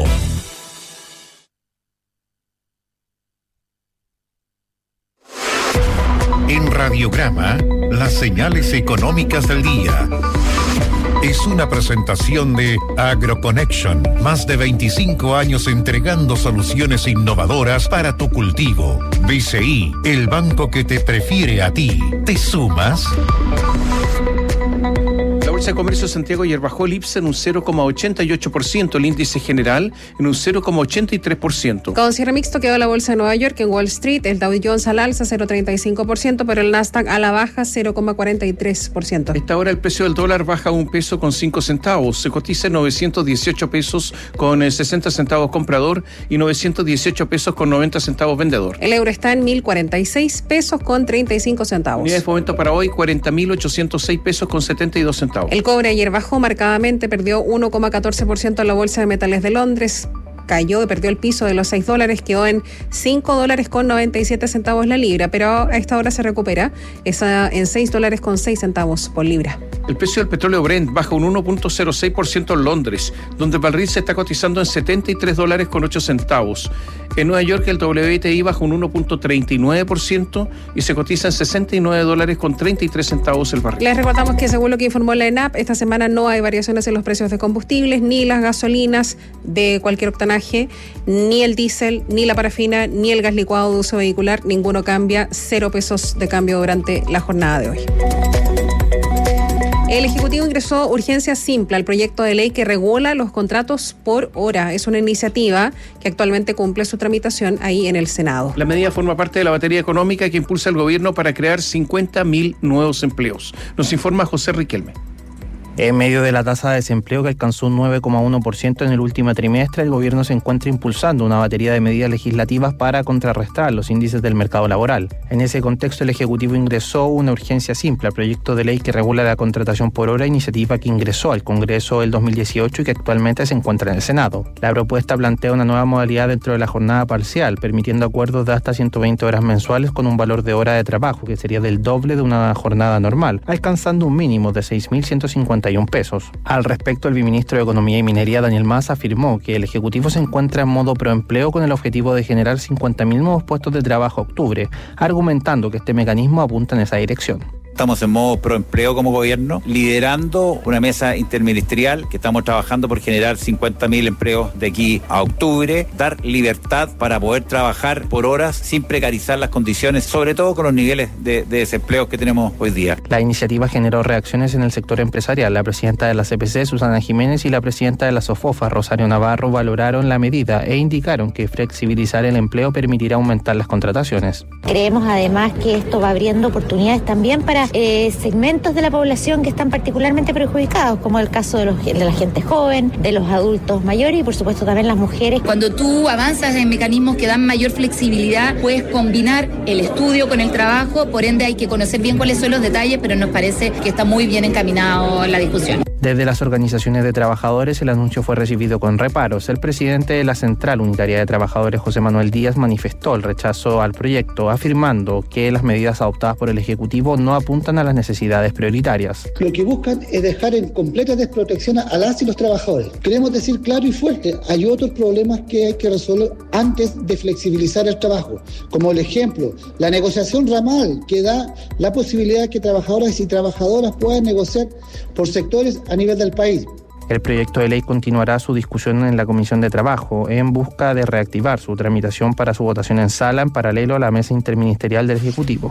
En Radiograma, las señales económicas del día. Es una presentación de AgroConnection, más de veinticinco años entregando soluciones innovadoras para tu cultivo. B C I, el banco que te prefiere a ti. ¿Te sumas? La Bolsa de Comercio de Santiago ayer bajó el I P S en un cero coma ochenta y ocho por ciento, el índice general en un cero coma ochenta y tres por ciento. Con cierre mixto quedó la Bolsa de Nueva York. En Wall Street el Dow Jones al alza cero coma treinta y cinco por ciento, pero el Nasdaq a la baja cero coma cuarenta y tres por ciento. A esta hora el precio del dólar baja un peso con cinco centavos, se cotiza en novecientos dieciocho pesos con sesenta centavos comprador y novecientos dieciocho pesos con noventa centavos vendedor. El euro está en mil cuarenta y seis pesos con treinta y cinco centavos. Unidades de momento para hoy cuarenta mil ochocientos seis pesos con setenta y dos centavos. El cobre ayer bajó marcadamente, perdió uno coma catorce por ciento en la Bolsa de Metales de Londres. Cayó y perdió el piso de los seis dólares, quedó en cinco dólares con noventa y siete centavos la libra, pero a esta hora se recupera, esa en seis dólares con seis centavos por libra. El precio del petróleo Brent baja un uno coma cero seis por ciento en Londres, donde el barril se está cotizando en setenta y tres dólares con ocho centavos. En Nueva York el W T I baja un uno coma treinta y nueve por ciento y se cotiza en sesenta y nueve dólares con treinta y tres centavos el barril. Les recordamos que según lo que informó la ENAP, esta semana no hay variaciones en los precios de combustibles, ni las gasolinas de cualquier octanaje, ni el diésel, ni la parafina, ni el gas licuado de uso vehicular, ninguno cambia, cero pesos de cambio durante la jornada de hoy. El Ejecutivo ingresó urgencia simple al proyecto de ley que regula los contratos por hora. Es una iniciativa que actualmente cumple su tramitación ahí en el Senado. La medida forma parte de la batería económica que impulsa el gobierno para crear cincuenta mil nuevos empleos. Nos informa José Riquelme. En medio de la tasa de desempleo que alcanzó un nueve coma uno por ciento en el último trimestre, el gobierno se encuentra impulsando una batería de medidas legislativas para contrarrestar los índices del mercado laboral. En ese contexto, el Ejecutivo ingresó una urgencia simple al proyecto de ley que regula la contratación por hora, iniciativa que ingresó al Congreso el dos mil dieciocho y que actualmente se encuentra en el Senado. La propuesta plantea una nueva modalidad dentro de la jornada parcial, permitiendo acuerdos de hasta ciento veinte horas mensuales con un valor de hora de trabajo que sería del doble de una jornada normal, alcanzando un mínimo de seis mil ciento cincuenta y un pesos. Al respecto, el viceministro de Economía y Minería, Daniel Mas, afirmó que el Ejecutivo se encuentra en modo proempleo con el objetivo de generar cincuenta mil nuevos puestos de trabajo a octubre, argumentando que este mecanismo apunta en esa dirección. Estamos en modo proempleo como gobierno, liderando una mesa interministerial que estamos trabajando por generar cincuenta mil empleos de aquí a octubre, dar libertad para poder trabajar por horas sin precarizar las condiciones, sobre todo con los niveles de, de desempleo que tenemos hoy día. La iniciativa generó reacciones en el sector empresarial. La presidenta de la C P C, Susana Jiménez, y la presidenta de la SOFOFA, Rosario Navarro, valoraron la medida e indicaron que flexibilizar el empleo permitirá aumentar las contrataciones. Creemos además que esto va abriendo oportunidades también para Eh, segmentos de la población que están particularmente perjudicados, como el caso de, los, de la gente joven, de los adultos mayores y por supuesto también las mujeres. Cuando tú avanzas en mecanismos que dan mayor flexibilidad, puedes combinar el estudio con el trabajo, por ende hay que conocer bien cuáles son los detalles, pero nos parece que está muy bien encaminado la discusión. Desde las organizaciones de trabajadores, el anuncio fue recibido con reparos. El presidente de la Central Unitaria de Trabajadores, José Manuel Díaz, manifestó el rechazo al proyecto, afirmando que las medidas adoptadas por el Ejecutivo no apuntan a las necesidades prioritarias. Lo que buscan es dejar en completa desprotección a las y los trabajadores. Queremos decir claro y fuerte, hay otros problemas que hay que resolver antes de flexibilizar el trabajo, como el ejemplo, la negociación ramal, que da la posibilidad de que trabajadoras y trabajadoras puedan negociar por sectores a nivel del país. El proyecto de ley continuará su discusión en la Comisión de Trabajo en busca de reactivar su tramitación para su votación en sala en paralelo a la mesa interministerial del Ejecutivo.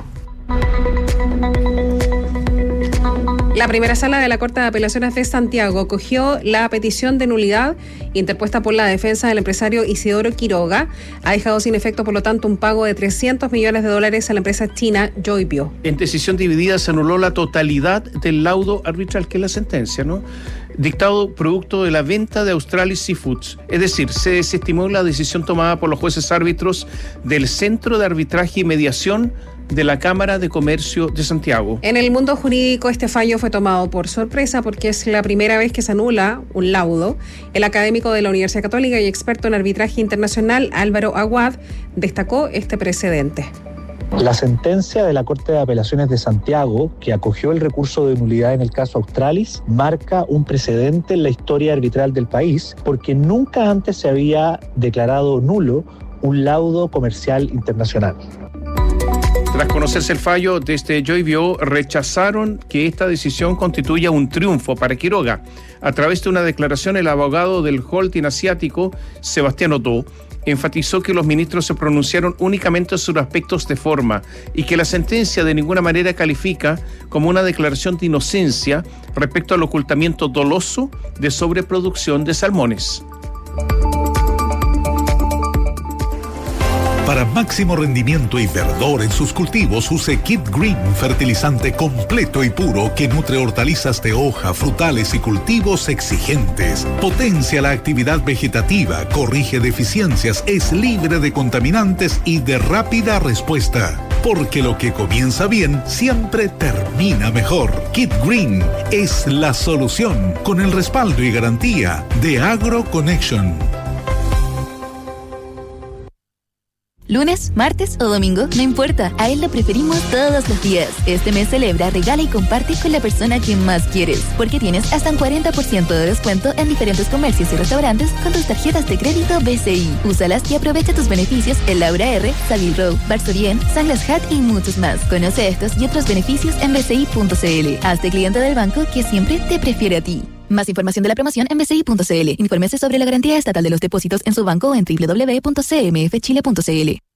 La primera sala de la Corte de Apelaciones de Santiago acogió la petición de nulidad interpuesta por la defensa del empresario Isidoro Quiroga. Ha dejado sin efecto, por lo tanto, un pago de trescientos millones de dólares a la empresa china Joybio. En decisión dividida se anuló la totalidad del laudo arbitral, que es la sentencia, ¿no?, dictado producto de la venta de Australis Seafoods. Es decir, se desestimó la decisión tomada por los jueces árbitros del Centro de Arbitraje y Mediación de la Cámara de Comercio de Santiago. En el mundo jurídico, este fallo fue tomado por sorpresa porque es la primera vez que se anula un laudo. El académico de la Universidad Católica y experto en arbitraje internacional, Álvaro Aguad, destacó este precedente. La sentencia de la Corte de Apelaciones de Santiago, que acogió el recurso de nulidad en el caso Australis, marca un precedente en la historia arbitral del país, porque nunca antes se había declarado nulo un laudo comercial internacional. Tras conocerse el fallo, desde Joybio rechazaron que esta decisión constituya un triunfo para Quiroga. A través de una declaración, el abogado del holding asiático, Sebastián Otó, enfatizó que los ministros se pronunciaron únicamente sobre aspectos de forma y que la sentencia de ninguna manera califica como una declaración de inocencia respecto al ocultamiento doloso de sobreproducción de salmones. Para máximo rendimiento y verdor en sus cultivos, use Kid Green, fertilizante completo y puro que nutre hortalizas de hoja, frutales y cultivos exigentes. Potencia la actividad vegetativa, corrige deficiencias, es libre de contaminantes y de rápida respuesta. Porque lo que comienza bien siempre termina mejor. Kid Green es la solución, con el respaldo y garantía de AgroConnection. Lunes, martes o domingo, no importa, a él lo preferimos todos los días. Este mes celebra, regala y comparte con la persona que más quieres, porque tienes hasta un cuarenta por ciento de descuento en diferentes comercios y restaurantes con tus tarjetas de crédito B C I. Úsalas y aprovecha tus beneficios en Laura R, Savile Row, Varsovien, Sunglass Hut y muchos más. Conoce estos y otros beneficios en b c i punto c l. Hazte cliente del banco que siempre te prefiere a ti. Más información de la promoción en b c i punto c l. Infórmese sobre la garantía estatal de los depósitos en su banco o en doble u doble u doble u punto c m f chile punto c l.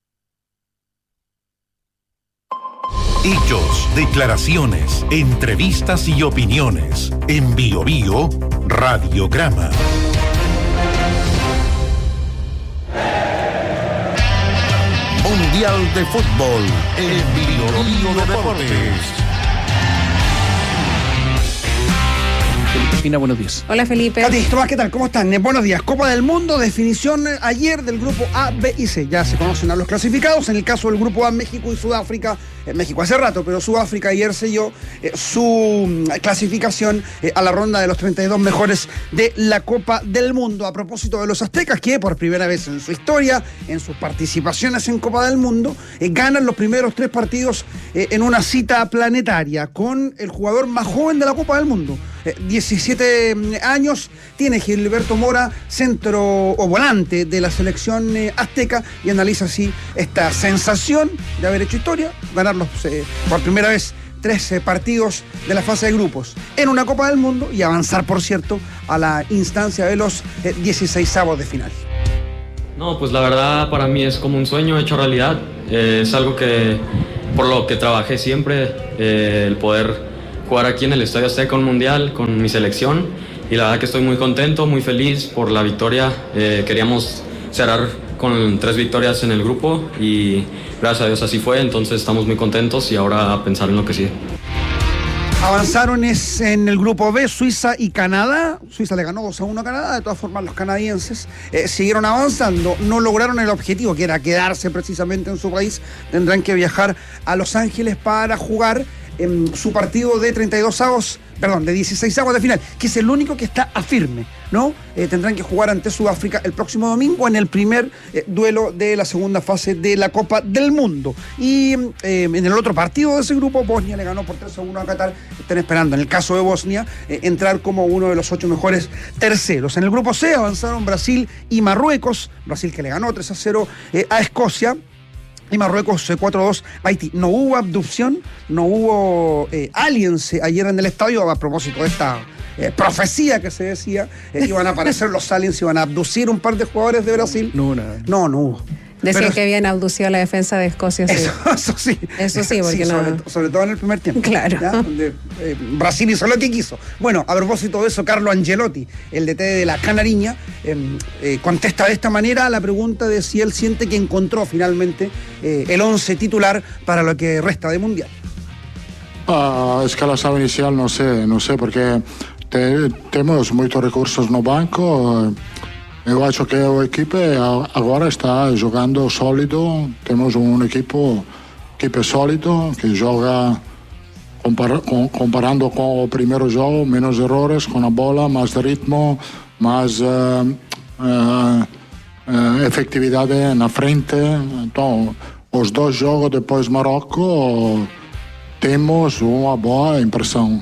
Hechos, declaraciones, entrevistas y opiniones. En Bio Bio, Radiograma. Mundial de Fútbol en Bio Bio Deportes. Josefina, buenos días. Hola, Felipe. Katy, Tomás, ¿qué tal? ¿Cómo están? Buenos días. Copa del Mundo, definición ayer del grupo A, B y C. Ya se conocen a los clasificados. En el caso del grupo A, México y Sudáfrica, eh, México hace rato, pero Sudáfrica ayer selló eh, su clasificación eh, a la ronda de los treinta y dos mejores de la Copa del Mundo. A propósito de los aztecas, que por primera vez en su historia, en sus participaciones en Copa del Mundo, eh, ganan los primeros tres partidos eh, en una cita planetaria con el jugador más joven de la Copa del Mundo. Eh, diecisiete años tiene Gilberto Mora, centro o volante de la selección eh, azteca, y analiza así esta sensación de haber hecho historia, ganarlos eh, por primera vez tres eh, partidos de la fase de grupos en una Copa del Mundo y avanzar, por cierto, a la instancia de los eh, dieciseisavos de final. No, pues la verdad para mí es como un sueño hecho realidad. Eh, es algo que por lo que trabajé siempre, eh, el poder jugar aquí en el Estadio Azteca un mundial con mi selección, y la verdad que estoy muy contento, muy feliz por la victoria. Eh, queríamos cerrar con tres victorias en el grupo y gracias a Dios así fue, entonces estamos muy contentos y ahora a pensar en lo que sigue. Avanzaron es en el grupo B, Suiza y Canadá. Suiza le ganó dos a uno a Canadá. De todas formas, los canadienses eh, siguieron avanzando. No lograron el objetivo, que era quedarse precisamente en su país. Tendrán que viajar a Los Ángeles para jugar en su partido de treinta y dos avos, perdón, de dieciséis avos de final, que es el único que está a firme, ¿no? Eh, tendrán que jugar ante Sudáfrica el próximo domingo en el primer eh, duelo de la segunda fase de la Copa del Mundo. Y eh, en el otro partido de ese grupo, Bosnia le ganó por tres a uno a Qatar. Están esperando, en el caso de Bosnia, eh, entrar como uno de los ocho mejores terceros. En el grupo C avanzaron Brasil y Marruecos. Brasil, que le ganó tres a cero eh, a Escocia. Y Marruecos cuatro a dos a Haití. No hubo abducción, no hubo eh, aliens ayer en el estadio, a propósito de esta eh, profecía que se decía, eh, iban a aparecer los aliens, iban a abducir un par de jugadores de Brasil. No, nada. No, no hubo. Decían Pero, que habían abducido a la defensa de Escocia. Sí. Eso, eso sí. Eso sí, porque sí, no... sobre, sobre todo en el primer tiempo. Claro. ¿Ya? Donde, eh, Brasil hizo lo que quiso. Bueno, a propósito de eso, Carlo Ancelotti, el D T de la Canariña, eh, eh, contesta de esta manera a la pregunta de si él siente que encontró finalmente eh, el once titular para lo que resta de Mundial. Ah, escalação inicial não sei, não sei, porque te, temos muitos recursos no banco. Eu acho que a equipe agora está jogando sólido. Temos um equipo, equipe sólido que joga compar, com, comparando com o primeiro jogo, menos errores com a bola, mais ritmo, mais uh, uh, uh, efetividade na frente. Então, os dois jogos depois Marrocos temos uma boa impressão.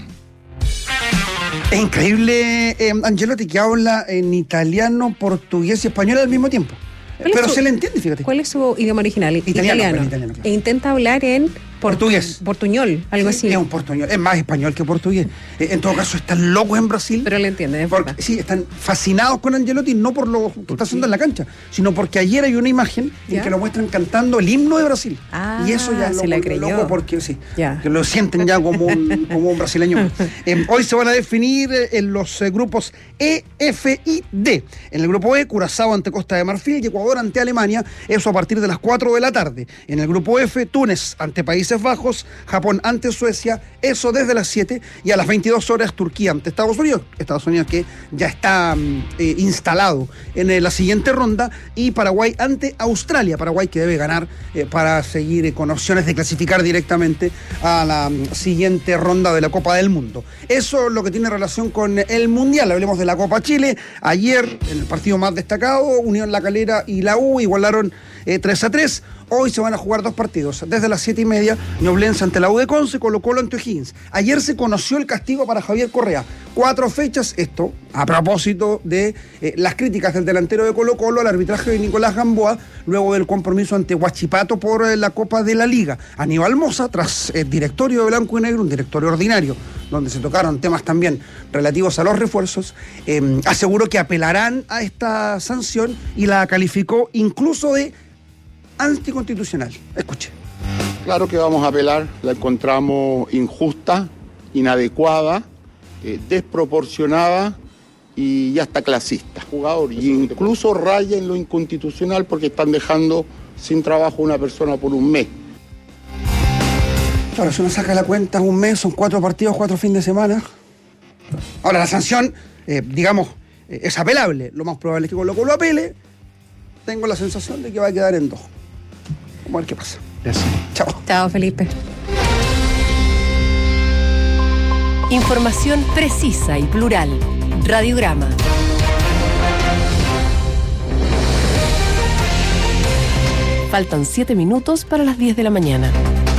Es increíble, eh, Ancelotti, que habla en italiano, portugués y español al mismo tiempo. Pero su, se le entiende, fíjate. ¿Cuál es su idioma original? Italiano. Italiano. italiano claro. E intenta hablar en portugués. Portuñol, algo sí, así. Es un portuñol, es más español que portugués. Eh, en todo caso, están locos en Brasil. Pero le entienden, es porque, sí, están fascinados con Ancelotti, no por lo que está haciendo en la cancha, sino porque ayer hay una imagen ¿Ya? en que lo muestran cantando el himno de Brasil. Ah, y eso ya se lo la vuelve creyó. loco porque sí, ya. que lo sienten ya como un, como un brasileño. eh, hoy se van a definir en los eh, grupos E, F y D. En el grupo E, Curazao ante Costa de Marfil y Ecuador ante Alemania, eso a partir de las cuatro de la tarde. En el grupo F, Túnez ante Países Bajos, Japón ante Suecia, eso desde las siete, y a las veintidós horas Turquía ante Estados Unidos, Estados Unidos que ya está eh, instalado en eh, la siguiente ronda, y Paraguay ante Australia, Paraguay que debe ganar eh, para seguir eh, con opciones de clasificar directamente a la um, siguiente ronda de la Copa del Mundo. Eso es lo que tiene relación con el Mundial. Hablemos de la Copa Chile. Ayer, en el partido más destacado, Unión La Calera y la U igualaron eh, tres a tres. Hoy se van a jugar dos partidos. Desde las siete y media, Ñublense ante la U de Conce, Colo-Colo ante O'Higgins. Ayer se conoció el castigo para Javier Correa. Cuatro fechas, esto a propósito de eh, las críticas del delantero de Colo-Colo al arbitraje de Nicolás Gamboa, luego del compromiso ante Huachipato por eh, la Copa de la Liga. Aníbal Mosa, tras el directorio de Blanco y Negro, un directorio ordinario, donde se tocaron temas también relativos a los refuerzos, eh, aseguró que apelarán a esta sanción y la calificó incluso de anticonstitucional. Escuche. Claro que vamos a apelar, la encontramos injusta, inadecuada, eh, desproporcionada y hasta clasista. Jugador, y incluso raya en lo inconstitucional porque están dejando sin trabajo a una persona por un mes. Claro, si uno saca la cuenta, un mes, son cuatro partidos, cuatro fines de semana. Ahora, la sanción, eh, digamos, eh, es apelable. Lo más probable es que Colo Colo apele. Tengo la sensación de que va a quedar en dos. Vamos a ver qué pasa. Gracias. Chao. Chao, Felipe. Información precisa y plural. Radiograma. Faltan siete minutos para las diez de la mañana.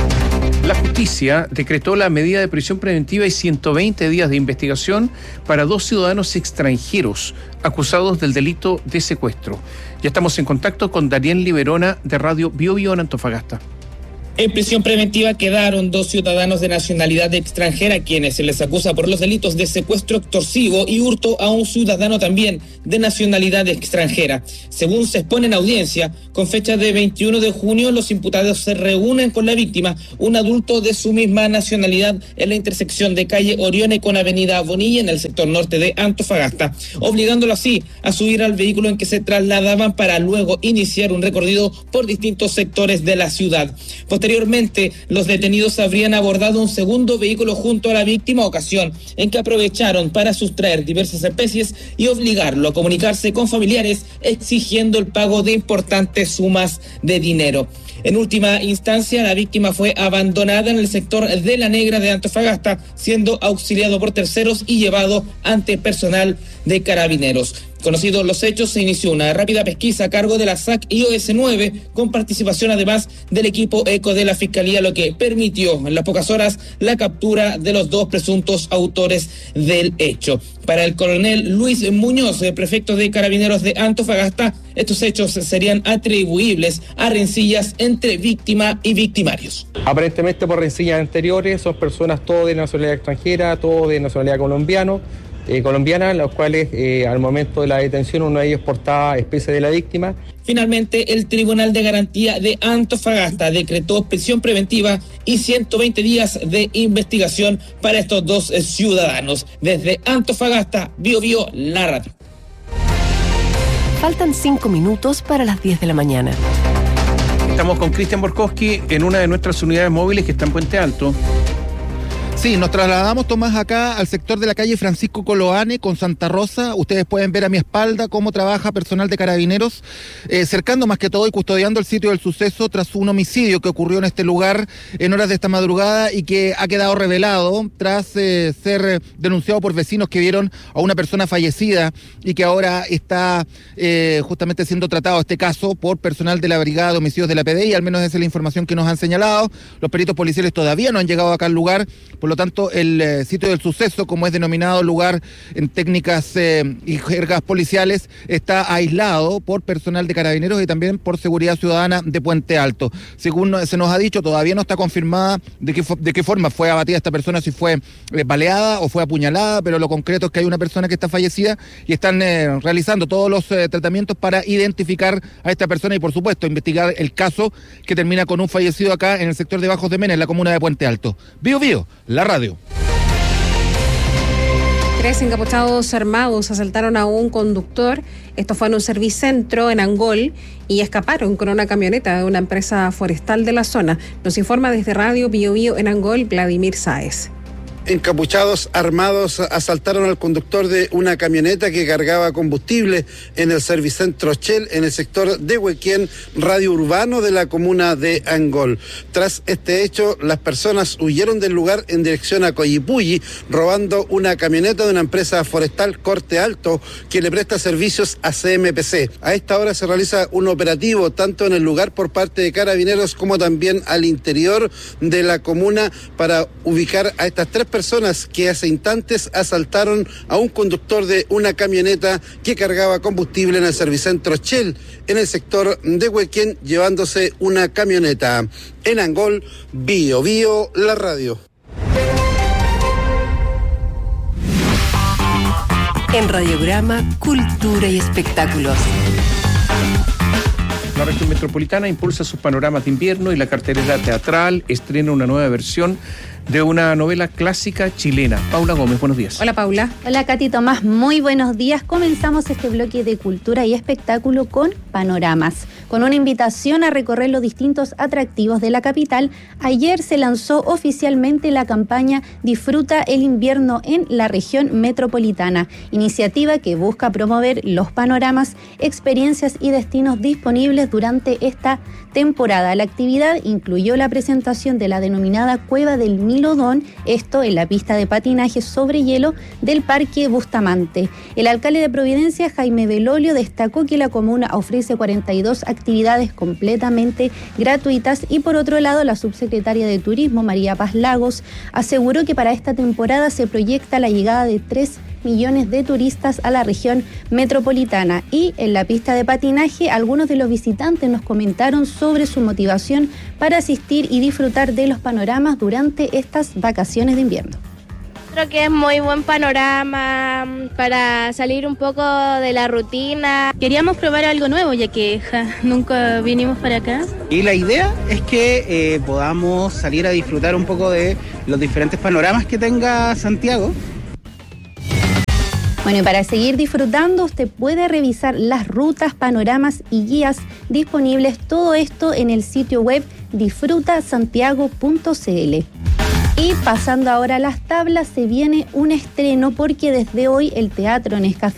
La justicia decretó la medida de prisión preventiva y ciento veinte días de investigación para dos ciudadanos extranjeros acusados del delito de secuestro. Ya estamos en contacto con Daniel Liberona de Radio Bio Bio en Antofagasta. En prisión preventiva quedaron dos ciudadanos de nacionalidad extranjera a quienes se les acusa por los delitos de secuestro extorsivo y hurto a un ciudadano también de nacionalidad extranjera. Según se expone en audiencia, con fecha de veintiuno de junio, los imputados se reúnen con la víctima, un adulto de su misma nacionalidad, en la intersección de calle Orione con avenida Bonilla en el sector norte de Antofagasta, obligándolo así a subir al vehículo en que se trasladaban para luego iniciar un recorrido por distintos sectores de la ciudad. Posteriormente, los detenidos habrían abordado un segundo vehículo junto a la víctima, ocasión en que aprovecharon para sustraer diversas especies y obligarlo a comunicarse con familiares exigiendo el pago de importantes sumas de dinero. En última instancia, la víctima fue abandonada en el sector de La Negra de Antofagasta, siendo auxiliado por terceros y llevado ante personal de carabineros. Conocidos los hechos, se inició una rápida pesquisa a cargo de la S A C I O S nueve, con participación además del equipo ECO de la Fiscalía, lo que permitió en las pocas horas la captura de los dos presuntos autores del hecho. Para el coronel Luis Muñoz, prefecto de Carabineros de Antofagasta, estos hechos serían atribuibles a rencillas entre víctima y victimarios. Aparentemente por rencillas anteriores, son personas todas de nacionalidad extranjera, todos de nacionalidad colombiano. Eh, colombiana, los cuales eh, al momento de la detención uno de ellos portaba especies de la víctima. Finalmente, el Tribunal de Garantía de Antofagasta decretó prisión preventiva y ciento veinte días de investigación para estos dos eh, ciudadanos. Desde Antofagasta, Bio Bio, la radio. Faltan cinco minutos para las diez de la mañana. Estamos con Cristian Borkowski en una de nuestras unidades móviles que está en Puente Alto. Sí, nos trasladamos, Tomás, acá al sector de la calle Francisco Coloane con Santa Rosa. Ustedes pueden ver a mi espalda cómo trabaja personal de Carabineros, eh, cercando más que todo y custodiando el sitio del suceso tras un homicidio que ocurrió en este lugar en horas de esta madrugada y que ha quedado revelado tras eh, ser denunciado por vecinos que vieron a una persona fallecida y que ahora está eh, justamente siendo tratado este caso por personal de la Brigada de Homicidios de la P D I, al menos esa es la información que nos han señalado. Los peritos policiales todavía no han llegado acá al lugar. Por lo tanto, el eh, sitio del suceso, como es denominado lugar en técnicas eh, y jergas policiales, está aislado por personal de Carabineros y también por Seguridad Ciudadana de Puente Alto. Según se nos ha dicho, todavía no está confirmada de qué, de qué forma fue abatida esta persona, si fue eh, baleada o fue apuñalada, pero lo concreto es que hay una persona que está fallecida y están eh, realizando todos los eh, tratamientos para identificar a esta persona y, por supuesto, investigar el caso que termina con un fallecido acá en el sector de Bajos de Mena, en la comuna de Puente Alto. Bio Bio, la radio. Tres encapuchados armados asaltaron a un conductor. Esto fue en un servicentro en Angol y escaparon con una camioneta de una empresa forestal de la zona. Nos informa desde Radio Bio Bio en Angol, Vladimir Sáez. Encapuchados armados asaltaron al conductor de una camioneta que cargaba combustible en el servicentro Shell en el sector de Huequén, radio urbano de la comuna de Angol. Tras este hecho, las personas huyeron del lugar en dirección a Coyipulli, robando una camioneta de una empresa forestal Corte Alto que le presta servicios a C M P C. A esta hora se realiza un operativo tanto en el lugar por parte de Carabineros como también al interior de la comuna para ubicar a estas tres personas personas que hace instantes asaltaron a un conductor de una camioneta que cargaba combustible en el servicentro Shell en el sector de Huequén, llevándose una camioneta. En Angol, Bio Bio, la radio. En Radiograma, Cultura y Espectáculos. La región metropolitana impulsa sus panoramas de invierno y la cartelera teatral estrena una nueva versión de una novela clásica chilena. Paula Gómez, buenos días. Hola, Paula. Hola, Katy Tomás, muy buenos días. Comenzamos este bloque de cultura y espectáculo con Panoramas. Con una invitación a recorrer los distintos atractivos de la capital, ayer se lanzó oficialmente la campaña Disfruta el invierno en la región metropolitana, iniciativa que busca promover los panoramas, experiencias y destinos disponibles durante esta temporada. La actividad incluyó la presentación de la denominada Cueva del Milodón, esto en la pista de patinaje sobre hielo del Parque Bustamante. El alcalde de Providencia, Jaime Belolio, destacó que la comuna ofrece cuarenta y dos actividades completamente gratuitas y por otro lado la subsecretaria de Turismo, María Paz Lagos, aseguró que para esta temporada se proyecta la llegada de tres millones de turistas a la región metropolitana. Y en la pista de patinaje, algunos de los visitantes nos comentaron sobre su motivación para asistir y disfrutar de los panoramas durante estas vacaciones de invierno. Creo que es muy buen panorama para salir un poco de la rutina. Queríamos probar algo nuevo, ya que ja, nunca vinimos para acá. Y la idea es que eh, podamos salir a disfrutar un poco de los diferentes panoramas que tenga Santiago. Bueno, y para seguir disfrutando, usted puede revisar las rutas, panoramas y guías disponibles, todo esto en el sitio web disfruta santiago punto c l. Y pasando ahora a las tablas, se viene un estreno porque desde hoy el Teatro Nescafé